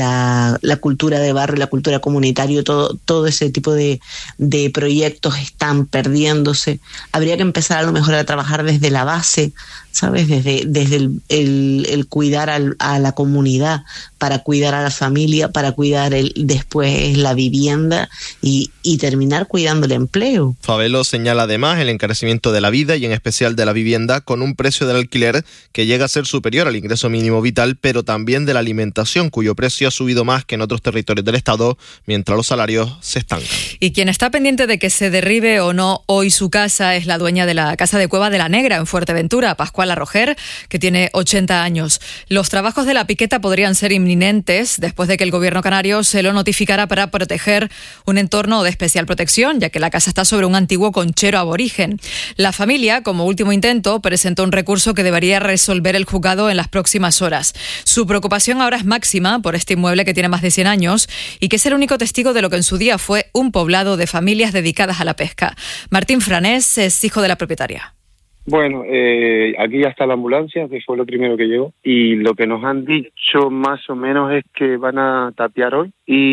la, la cultura de barrio, la cultura comunitaria, todo, todo ese tipo de, de proyectos están perdiéndose. Habría que empezar a lo mejor a trabajar desde la base, ¿sabes? Desde, desde el, el, el cuidar al, a la comunidad, para cuidar a la familia, para cuidar el, después la vivienda y, y terminar cuidando el empleo. Favelo señala además el encarecimiento de la vida y en especial de la vivienda con un precio del alquiler que llega a ser superior al ingreso mínimo vital, pero también de la alimentación, cuyo precio ha subido más que en otros territorios del Estado, mientras los salarios se estancan. Y quien está pendiente de que se derribe o no hoy su casa es la dueña de la Casa de Cueva de la Negra en Fuerteventura, Pascual Arrojer, que tiene ochenta años. Los trabajos de la piqueta podrían ser inminentes después de que el gobierno canario se lo notificara para proteger un entorno de especial protección, ya que la casa está sobre un antiguo conchero aborigen. La familia, como último intento, presentó un recurso que debería resolver el juzgado en las próximas horas. Su preocupación ahora es máxima por este inmueble que tiene más de cien años y que es el único testigo de lo que en su día fue un poblado de familias dedicadas a la pesca. Martín Franés es hijo de la propietaria. Bueno, eh, aquí ya está la ambulancia, que fue lo primero que llegó, y lo que nos han dicho más o menos es que van a tapiar hoy,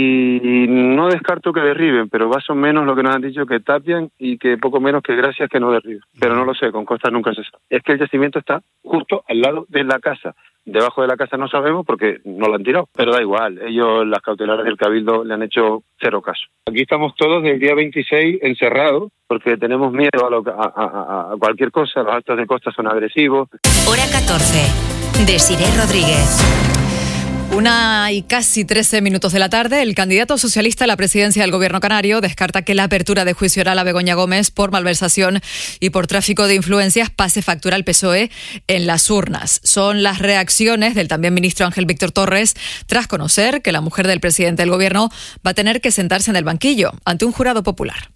y no descarto que derriben, pero más o menos lo que nos han dicho que tapian y que poco menos que gracias que no derriben. Pero no lo sé, con costas nunca se sabe. Es que el yacimiento está justo al lado de la casa. Debajo de la casa no sabemos porque no la han tirado, pero da igual, ellos, las cautelares del Cabildo, le han hecho cero caso. Aquí estamos todos del día veintiséis encerrados porque tenemos miedo a, lo, a, a, a cualquier cosa, los actos de costa son agresivos. Hora catorce, Desiré Rodríguez. Una y casi trece minutos de la tarde, el candidato socialista a la presidencia del gobierno canario descarta que la apertura de juicio oral a Begoña Gómez por malversación y por tráfico de influencias pase factura al P S O E en las urnas. Son las reacciones del también ministro Ángel Víctor Torres tras conocer que la mujer del presidente del gobierno va a tener que sentarse en el banquillo ante un jurado popular.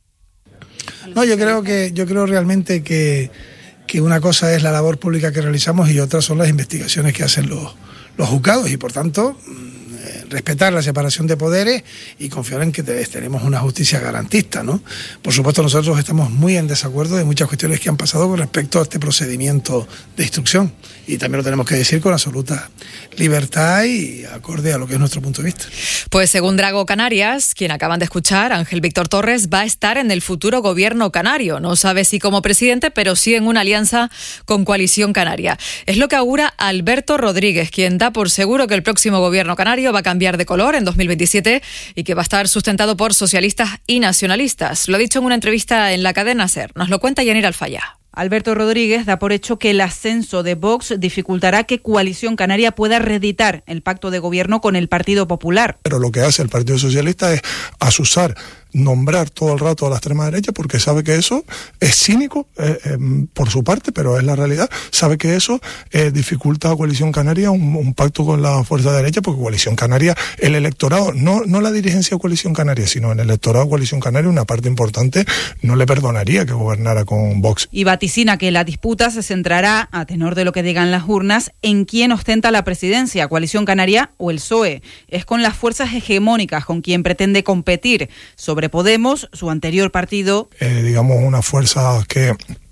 No, yo creo que yo creo realmente que, que una cosa es la labor pública que realizamos y otra son las investigaciones que hacen los los juzgados y por tanto respetar la separación de poderes y confiar en que tenemos una justicia garantista, ¿no? Por supuesto, nosotros estamos muy en desacuerdo de muchas cuestiones que han pasado con respecto a este procedimiento de instrucción y también lo tenemos que decir con absoluta libertad y acorde a lo que es nuestro punto de vista. Pues según Drago Canarias, quien acaban de escuchar, Ángel Víctor Torres va a estar en el futuro gobierno canario. No sabe si como presidente, pero sí en una alianza con Coalición Canaria. Es lo que augura Alberto Rodríguez, quien da por seguro que el próximo gobierno canario va a cambiar de color en dos mil veintisiete y que va a estar sustentado por socialistas y nacionalistas. Lo ha dicho en una entrevista en la cadena SER. Nos lo cuenta Yanira Alfaya. Alberto Rodríguez da por hecho que el ascenso de Vox dificultará que Coalición Canaria pueda reeditar el pacto de gobierno con el Partido Popular. Pero lo que hace el Partido Socialista es asusar, nombrar todo el rato a la extrema derecha porque sabe que eso es cínico eh, eh, por su parte, pero es la realidad. Sabe que eso eh, dificulta a Coalición Canaria un, un pacto con la fuerza derecha porque Coalición Canaria, el electorado, no, no la dirigencia de Coalición Canaria, sino el electorado de Coalición Canaria, una parte importante, no le perdonaría que gobernara con Vox. Y vaticina que la disputa se centrará, a tenor de lo que digan las urnas, en quién ostenta la presidencia, Coalición Canaria o el P S O E. Es con las fuerzas hegemónicas con quien pretende competir sobre Podemos, su anterior partido. Eh, digamos, una fuerza que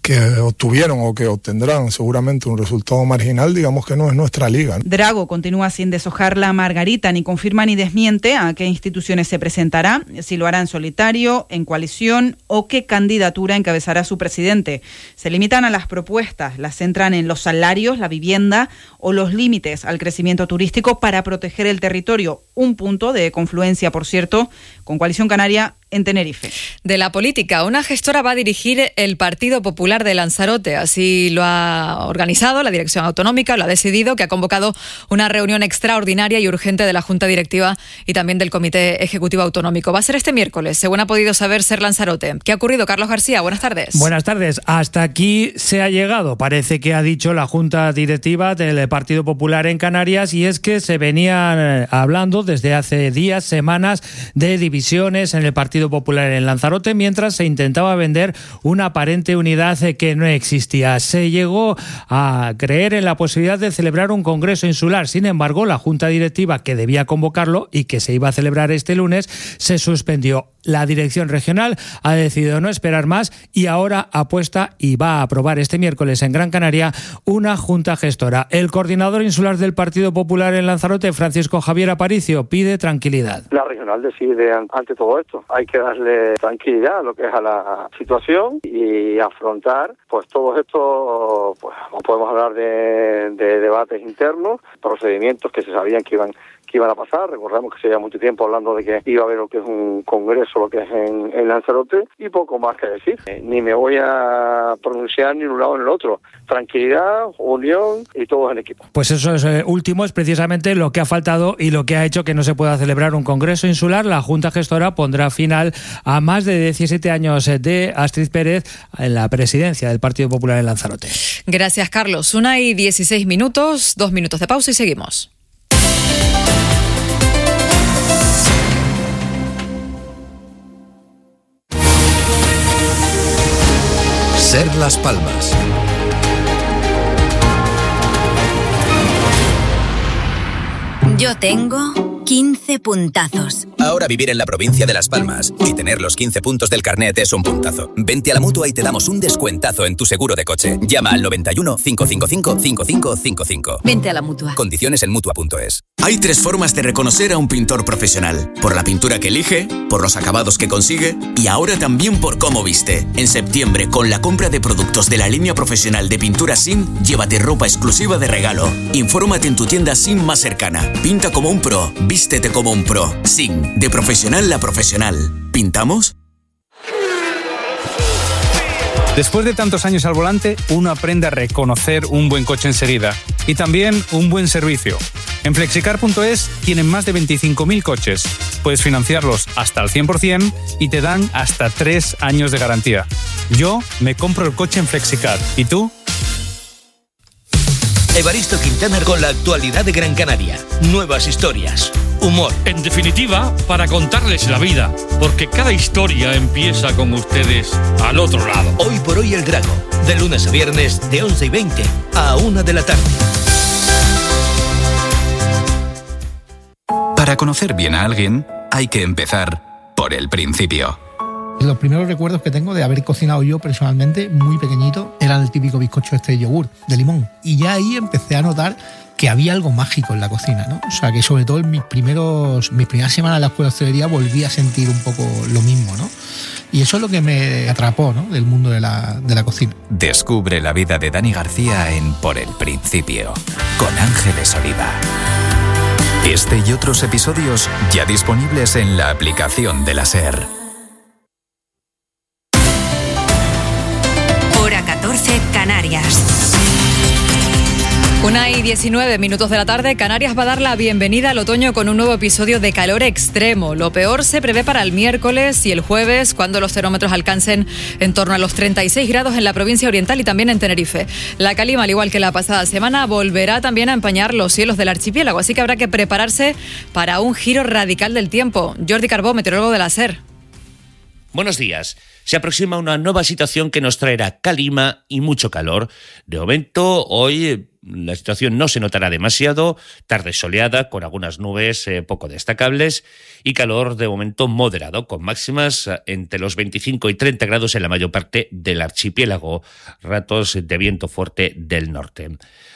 que obtuvieron o que obtendrán seguramente un resultado marginal, digamos que no es nuestra liga, ¿no? Drago continúa sin deshojar la margarita, ni confirma ni desmiente a qué instituciones se presentará, si lo hará en solitario, en coalición o qué candidatura encabezará su presidente. Se limitan a las propuestas, las centran en los salarios, la vivienda o los límites al crecimiento turístico para proteger el territorio. Un punto de confluencia, por cierto, con Coalición Canaria en Tenerife. De la política, una gestora va a dirigir el Partido Popular de Lanzarote. Así lo ha organizado la dirección autonómica, lo ha decidido, que ha convocado una reunión extraordinaria y urgente de la Junta Directiva y también del Comité Ejecutivo Autonómico. Va a ser este miércoles, según ha podido saber Ser Lanzarote. ¿Qué ha ocurrido, Carlos García? Buenas tardes. Buenas tardes. Hasta aquí se ha llegado. Parece que ha dicho la Junta Directiva del Partido Popular en Canarias, y es que se venían hablando desde hace días, semanas, de divisiones en el Partido Popular en Lanzarote, mientras se intentaba vender una aparente unidad que no existía. Se llegó a creer en la posibilidad de celebrar un congreso insular. Sin embargo, la Junta Directiva, que debía convocarlo y que se iba a celebrar este lunes, se suspendió. La dirección regional ha decidido no esperar más y ahora apuesta y va a aprobar este miércoles en Gran Canaria una junta gestora. El coordinador insular del Partido Popular en Lanzarote, Francisco Javier Aparicio, pide tranquilidad. La regional decide ante todo esto. Hay que darle tranquilidad a lo que es a la situación y afrontar pues todos estos, pues no podemos hablar de, de debates internos, procedimientos que se sabían que iban que iban a pasar. Recordamos que se lleva mucho tiempo hablando de que iba a haber lo que es un congreso, lo que es en, en Lanzarote, y poco más que decir. Eh, ni me voy a pronunciar ni en un lado ni en el otro. Tranquilidad, unión y todos en equipo. Pues eso es, eh, último es precisamente lo que ha faltado y lo que ha hecho que no se pueda celebrar un congreso insular. La Junta Gestora pondrá final a más de diecisiete años de Astrid Pérez en la presidencia del Partido Popular en Lanzarote. Gracias, Carlos. Una y dieciséis minutos, dos minutos de pausa y seguimos. Ser Las Palmas. Yo tengo quince puntazos. Ahora vivir en la provincia de Las Palmas y tener los quince puntos del carnet es un puntazo. Vente a la Mutua y te damos un descuentazo en tu seguro de coche. Llama al noventa y uno, cinco cinco cinco, cinco cinco cinco cinco. Vente a la Mutua. Condiciones en Mutua punto es. Hay tres formas de reconocer a un pintor profesional: por la pintura que elige, por los acabados que consigue y ahora también por cómo viste. En septiembre, con la compra de productos de la línea profesional de pintura S I M, llévate ropa exclusiva de regalo. Infórmate en tu tienda S I M más cercana. Pinta como un pro, vístete como un pro. S I M, de profesional a profesional. ¿Pintamos? Después de tantos años al volante, uno aprende a reconocer un buen coche enseguida y también un buen servicio. En flexicar punto es tienen más de veinticinco mil coches. Puedes financiarlos hasta el cien por ciento y te dan hasta tres años de garantía. Yo me compro el coche en Flexicar. ¿Y tú? Evaristo Quintana con la actualidad de Gran Canaria. Nuevas historias, humor. En definitiva, para contarles la vida, porque cada historia empieza con ustedes al otro lado. Hoy por hoy El Drago, de lunes a viernes de once y veinte a una de la tarde. Para conocer bien a alguien, hay que empezar por el principio. Los primeros recuerdos que tengo de haber cocinado yo personalmente, muy pequeñito, era el típico bizcocho este de yogur, de limón. Y ya ahí empecé a notar que había algo mágico en la cocina, ¿no? O sea, que sobre todo en mis primeros, mis primeras semanas en la escuela de hostelería volví a sentir un poco lo mismo, ¿no? Y eso es lo que me atrapó, ¿no?, del mundo de la, de la cocina. Descubre la vida de Dani García en Por el Principio, con Ángeles Oliva. Este y otros episodios ya disponibles en la aplicación de la SER. Hora catorce, Canarias. Una y diecinueve minutos de la tarde, Canarias va a dar la bienvenida al otoño con un nuevo episodio de calor extremo. Lo peor se prevé para el miércoles y el jueves, cuando los termómetros alcancen en torno a los treinta y seis grados en la provincia oriental y también en Tenerife. La calima, al igual que la pasada semana, volverá también a empañar los cielos del archipiélago, así que habrá que prepararse para un giro radical del tiempo. Jordi Carbó, meteorólogo de la SER. Buenos días. Se aproxima una nueva situación que nos traerá calima y mucho calor. De momento, hoy la situación no se notará demasiado, tarde soleada con algunas nubes eh, poco destacables y calor de momento moderado, con máximas entre los veinticinco y treinta grados en la mayor parte del archipiélago, ratos de viento fuerte del norte.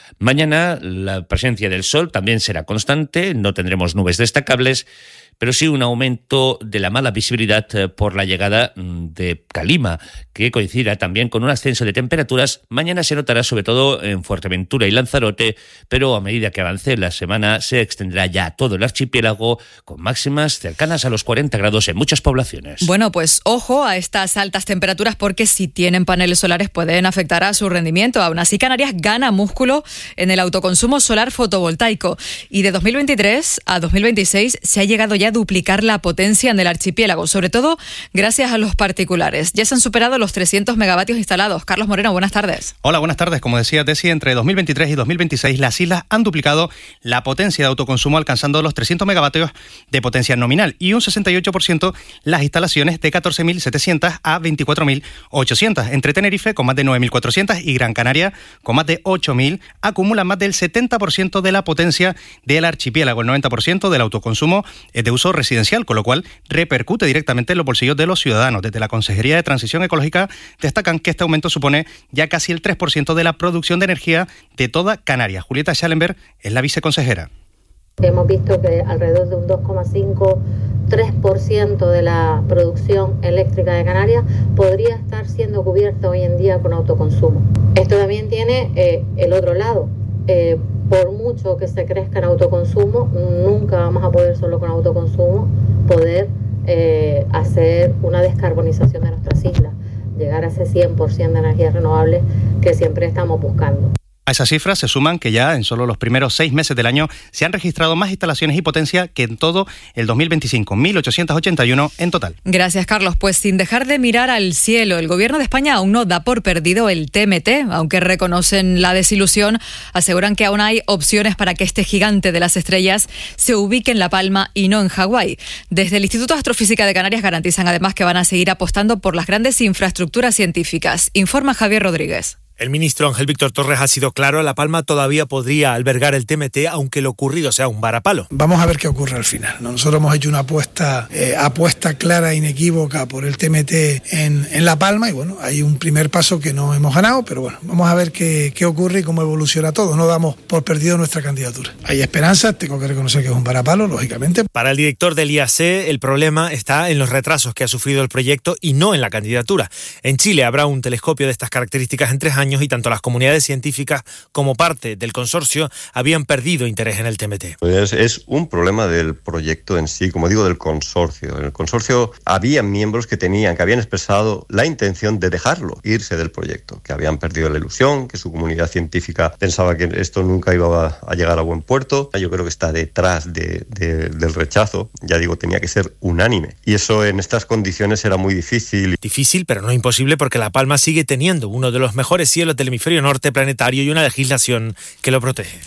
Mañana la presencia del sol también será constante, no tendremos nubes destacables, pero sí un aumento de la mala visibilidad por la llegada de calima, que coincidirá también con un ascenso de temperaturas. Mañana se notará sobre todo en Fuerteventura y Lanzarote, pero a medida que avance la semana se extenderá ya a todo el archipiélago, con máximas cercanas a los cuarenta grados en muchas poblaciones. Bueno, pues ojo a estas altas temperaturas, porque si tienen paneles solares pueden afectar a su rendimiento. Aún así, Canarias gana músculo en el autoconsumo solar fotovoltaico y de dos mil veintitrés a dos mil veintiséis se ha llegado ya a duplicar la potencia en el archipiélago, sobre todo gracias a los particulares. Ya se han superado los trescientos megavatios instalados. Carlos Moreno, buenas tardes. Hola, buenas tardes. Como decía Tessy, entre dos mil veintitrés y dos mil veintiséis las islas han duplicado la potencia de autoconsumo, alcanzando los trescientos megavatios de potencia nominal y un sesenta y ocho por ciento las instalaciones, de catorce mil setecientos a veinticuatro mil ochocientos. Entre Tenerife, con más de nueve mil cuatrocientos, y Gran Canaria, con más de ocho mil, acumulan más del setenta por ciento de la potencia del archipiélago. El noventa por ciento del autoconsumo es de uso residencial, con lo cual repercute directamente en los bolsillos de los ciudadanos. Desde la Consejería de Transición Ecológica destacan que este aumento supone ya casi el tres por ciento de la producción de energía de toda Canarias. Julieta Schallenberg es la viceconsejera. Hemos visto que alrededor de un dos coma cinco a tres por ciento de la producción eléctrica de Canarias podría estar siendo cubierta hoy en día con autoconsumo. Esto también tiene eh, el otro lado. Eh, por mucho que se crezca en autoconsumo, nunca vamos a poder solo con autoconsumo poder eh, hacer una descarbonización de nuestras islas, llegar a ese cien por ciento de energías renovables que siempre estamos buscando. A esas cifras se suman que ya en solo los primeros seis meses del año se han registrado más instalaciones y potencia que en todo el dos mil veinticinco, mil ochocientos ochenta y uno en total. Gracias, Carlos. Pues sin dejar de mirar al cielo, el Gobierno de España aún no da por perdido el T M T, aunque reconocen la desilusión, aseguran que aún hay opciones para que este gigante de las estrellas se ubique en La Palma y no en Hawái. Desde el Instituto de Astrofísica de Canarias garantizan además que van a seguir apostando por las grandes infraestructuras científicas. Informa Javier Rodríguez. El ministro Ángel Víctor Torres ha sido claro: La Palma todavía podría albergar el T M T, aunque lo ocurrido sea un varapalo. Vamos a ver qué ocurre al final. Nosotros hemos hecho una apuesta, eh, apuesta clara e inequívoca por el T M T en, en La Palma, y bueno, hay un primer paso que no hemos ganado, pero bueno, vamos a ver qué, qué ocurre y cómo evoluciona todo. No damos por perdido nuestra candidatura. Hay esperanzas, tengo que reconocer que es un varapalo, lógicamente. Para el director del I A C, el problema está en los retrasos que ha sufrido el proyecto y no en la candidatura. En Chile habrá un telescopio de estas características en tres años y tanto las comunidades científicas como parte del consorcio habían perdido interés en el T M T. Pues es un problema del proyecto en sí, como digo, del consorcio. En el consorcio había miembros que tenían, que habían expresado la intención de dejarlo, irse del proyecto, que habían perdido la ilusión, que su comunidad científica pensaba que esto nunca iba a llegar a buen puerto. Yo creo que está detrás de, de, del rechazo. Ya digo, tenía que ser unánime. Y eso en estas condiciones era muy difícil. Difícil, pero no imposible, porque La Palma sigue teniendo uno de los mejores cielos del hemisferio norte planetario y una legislación que lo protege.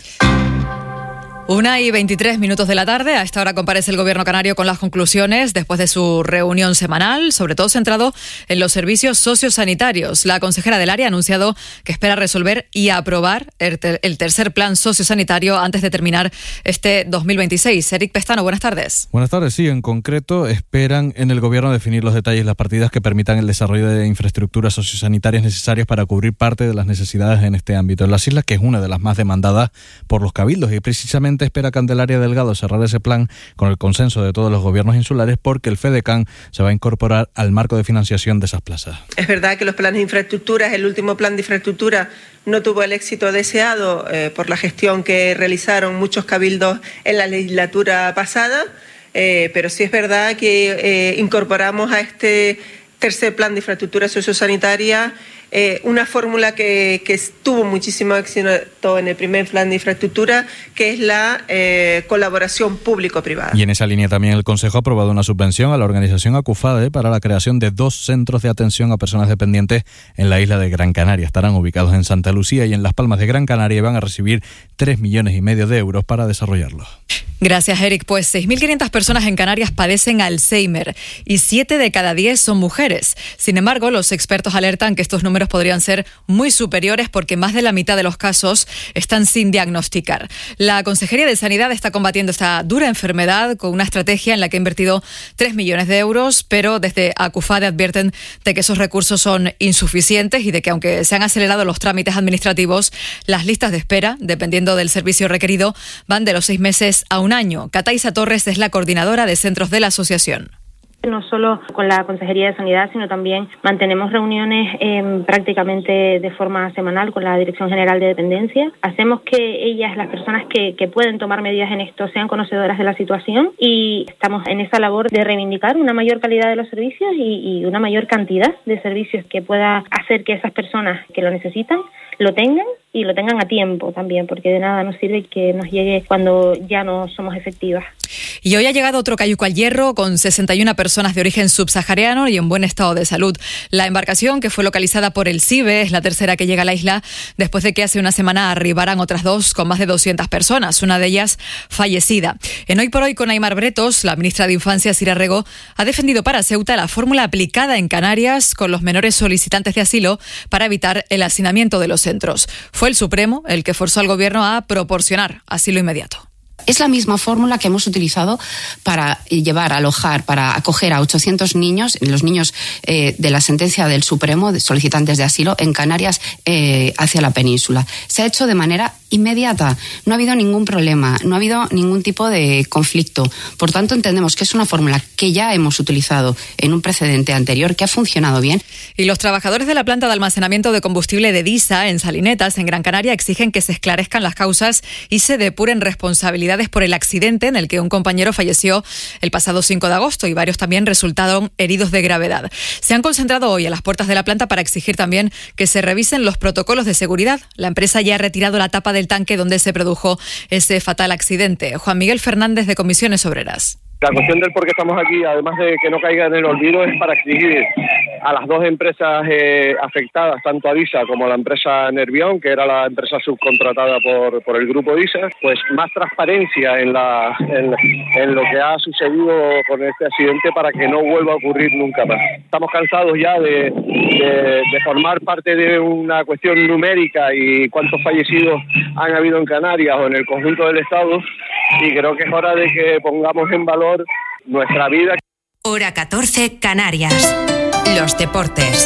Una y veintitrés minutos de la tarde. A esta hora comparece el Gobierno canario con las conclusiones después de su reunión semanal, sobre todo centrado en los servicios sociosanitarios. La consejera del área ha anunciado que espera resolver y aprobar el, ter- el tercer plan sociosanitario antes de terminar este dos mil veintiséis. Eric Pestano, buenas tardes. Buenas tardes. Sí, en concreto esperan en el Gobierno definir los detalles y las partidas que permitan el desarrollo de infraestructuras sociosanitarias necesarias para cubrir parte de las necesidades en este ámbito en las islas, que es una de las más demandadas por los cabildos, y precisamente espera Candelaria Delgado cerrar ese plan con el consenso de todos los gobiernos insulares, porque el FEDECAN se va a incorporar al marco de financiación de esas plazas. Es verdad que los planes de infraestructuras, el último plan de infraestructura no tuvo el éxito deseado eh, por la gestión que realizaron muchos cabildos en la legislatura pasada, eh, pero sí es verdad que eh, incorporamos a este tercer plan de infraestructura sociosanitaria Eh, una fórmula que, que tuvo muchísimo éxito en el primer plan de infraestructura, que es la eh, colaboración público-privada. Y en esa línea también el Consejo ha aprobado una subvención a la organización ACUFADE para la creación de dos centros de atención a personas dependientes en la isla de Gran Canaria. Estarán ubicados en Santa Lucía y en Las Palmas de Gran Canaria y van a recibir tres millones y medio de euros para desarrollarlos. Gracias, Eric. Pues seis mil quinientas personas en Canarias padecen Alzheimer y siete de cada diez son mujeres. Sin embargo, los expertos alertan que estos números números podrían ser muy superiores porque más de la mitad de los casos están sin diagnosticar. La Consejería de Sanidad está combatiendo esta dura enfermedad con una estrategia en la que ha invertido tres millones de euros, pero desde ACUFADE advierten de que esos recursos son insuficientes y de que aunque se han acelerado los trámites administrativos, las listas de espera, dependiendo del servicio requerido, van de los seis meses a un año. Cataisa Torres es la coordinadora de centros de la asociación. No solo con la Consejería de Sanidad, sino también mantenemos reuniones eh, prácticamente de forma semanal con la Dirección General de Dependencia. Hacemos que ellas, las personas que, que pueden tomar medidas en esto, sean conocedoras de la situación y estamos en esa labor de reivindicar una mayor calidad de los servicios y, y una mayor cantidad de servicios que pueda hacer que esas personas que lo necesitan lo tengan y lo tengan a tiempo también, porque de nada nos sirve que nos llegue cuando ya no somos efectivas. Y hoy ha llegado otro cayuco al Hierro con sesenta y una personas de origen subsahariano y en buen estado de salud. La embarcación, que fue localizada por el CIBE, es la tercera que llega a la isla después de que hace una semana arribaran otras dos con más de doscientas personas, una de ellas fallecida. En Hoy por Hoy con Aimar Bretos, la ministra de Infancia, Sira Rego, ha defendido para Ceuta la fórmula aplicada en Canarias con los menores solicitantes de asilo para evitar el hacinamiento de los centros. Fue el Supremo el que forzó al Gobierno a proporcionar asilo inmediato. Es la misma fórmula que hemos utilizado para llevar, alojar, para acoger a ochocientos niños, los niños eh, de la sentencia del Supremo, de solicitantes de asilo, en Canarias eh, hacia la península. Se ha hecho de manera inmediata. No ha habido ningún problema, no ha habido ningún tipo de conflicto. Por tanto, entendemos que es una fórmula que ya hemos utilizado en un precedente anterior, que ha funcionado bien. Y los trabajadores de la planta de almacenamiento de combustible de DISA, en Salinetas, en Gran Canaria, exigen que se esclarezcan las causas y se depuren responsabilidades por el accidente en el que un compañero falleció el pasado cinco de agosto y varios también resultaron heridos de gravedad. Se han concentrado hoy a las puertas de la planta para exigir también que se revisen los protocolos de seguridad. La empresa ya ha retirado la tapa del tanque donde se produjo ese fatal accidente. Juan Miguel Fernández, de Comisiones Obreras. La cuestión del por qué estamos aquí, además de que no caiga en el olvido, es para exigir a las dos empresas eh, afectadas, tanto a DISA como a la empresa Nervión, que era la empresa subcontratada por, por el grupo DISA, pues más transparencia en, la, en, en lo que ha sucedido con este accidente para que no vuelva a ocurrir nunca más. Estamos cansados ya de, de, de formar parte de una cuestión numérica y cuántos fallecidos han habido en Canarias o en el conjunto del Estado, y creo que es hora de que pongamos en valor nuestra vida. Hora catorce, Canarias. Los deportes.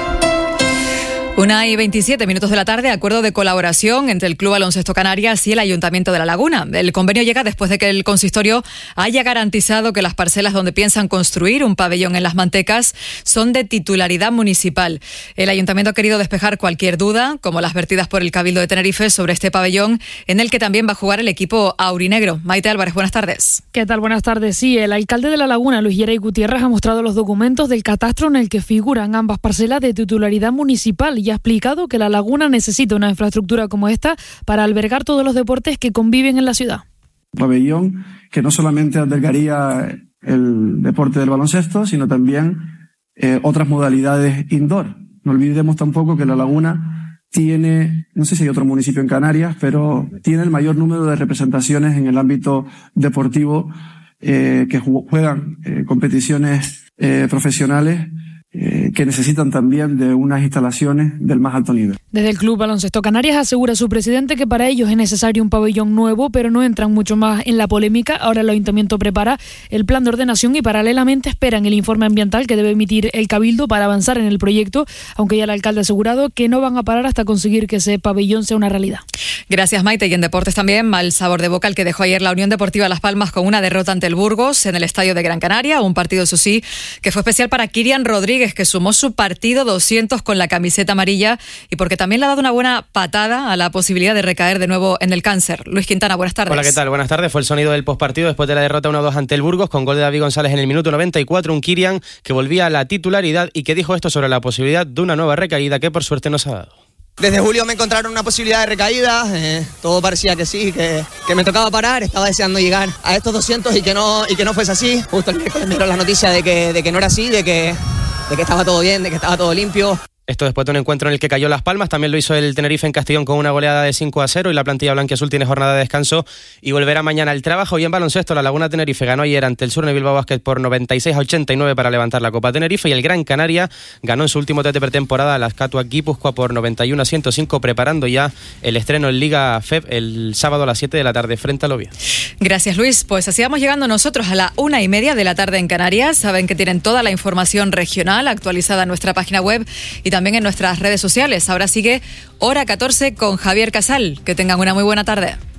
Una y veintisiete minutos de la tarde, acuerdo de colaboración entre el Club Baloncesto Canarias y el Ayuntamiento de La Laguna. El convenio llega después de que el consistorio haya garantizado que las parcelas donde piensan construir un pabellón en Las Mantecas son de titularidad municipal. El Ayuntamiento ha querido despejar cualquier duda, como las vertidas por el Cabildo de Tenerife sobre este pabellón, en el que también va a jugar el equipo aurinegro. Maite Álvarez, buenas tardes. ¿Qué tal? Buenas tardes. Sí, el alcalde de La Laguna, Luis Yeray Gutiérrez, ha mostrado los documentos del catastro en el que figuran ambas parcelas de titularidad municipal y ha explicado que La Laguna necesita una infraestructura como esta para albergar todos los deportes que conviven en la ciudad. Un pabellón que no solamente albergaría el deporte del baloncesto, sino también eh, otras modalidades indoor. No olvidemos tampoco que La Laguna tiene, no sé si hay otro municipio en Canarias, pero tiene el mayor número de representaciones en el ámbito deportivo eh, que juegan eh, competiciones eh, profesionales eh, que necesitan también de unas instalaciones del más alto nivel. Desde el Club Baloncesto Canarias asegura su presidente que para ellos es necesario un pabellón nuevo, pero no entran mucho más en la polémica. Ahora el Ayuntamiento prepara el plan de ordenación y paralelamente esperan el informe ambiental que debe emitir el Cabildo para avanzar en el proyecto, aunque ya el alcalde ha asegurado que no van a parar hasta conseguir que ese pabellón sea una realidad. Gracias, Maite. Y en deportes también, mal sabor de boca el que dejó ayer la Unión Deportiva Las Palmas con una derrota ante el Burgos en el Estadio de Gran Canaria, un partido, eso sí, que fue especial para Kirian Rodríguez, que sumó su partido doscientos con la camiseta amarilla y porque también le ha dado una buena patada a la posibilidad de recaer de nuevo en el cáncer. Luis Quintana, buenas tardes. Hola, ¿qué tal? Buenas tardes. Fue el sonido del postpartido después de la derrota uno dos ante el Burgos, con gol de David González en el minuto noventa y cuatro, un Kirian que volvía a la titularidad y que dijo esto sobre la posibilidad de una nueva recaída que por suerte nos ha dado. Desde julio me encontraron una posibilidad de recaída, eh, todo parecía que sí, que, que me tocaba parar, estaba deseando llegar a estos doscientos y que no, y que no fuese así. Justo el miércoles me dieron la noticia de que, de que no era así, de que, de que estaba todo bien, de que estaba todo limpio. Esto después de un encuentro en el que cayó Las Palmas, también lo hizo el Tenerife en Castellón con una goleada de cinco a cero y la plantilla blanquiazul tiene jornada de descanso y volverá mañana al trabajo. Y en baloncesto, la Laguna Tenerife ganó ayer ante el Surne Bilbao Basket por noventa y seis a ochenta y nueve para levantar la Copa Tenerife, y el Gran Canaria ganó en su último test de pretemporada a la Azcatu Guipúzcoa por noventa y uno a ciento cinco, preparando ya el estreno en Liga F E B el sábado a las siete de la tarde frente al Oviedo. Gracias, Luis. Pues así vamos llegando nosotros a la una y media de la tarde en Canarias. Saben que tienen toda la información regional actualizada en nuestra página web y también en nuestras redes sociales. Ahora sigue Hora catorce con Javier Casal. Que tengan una muy buena tarde.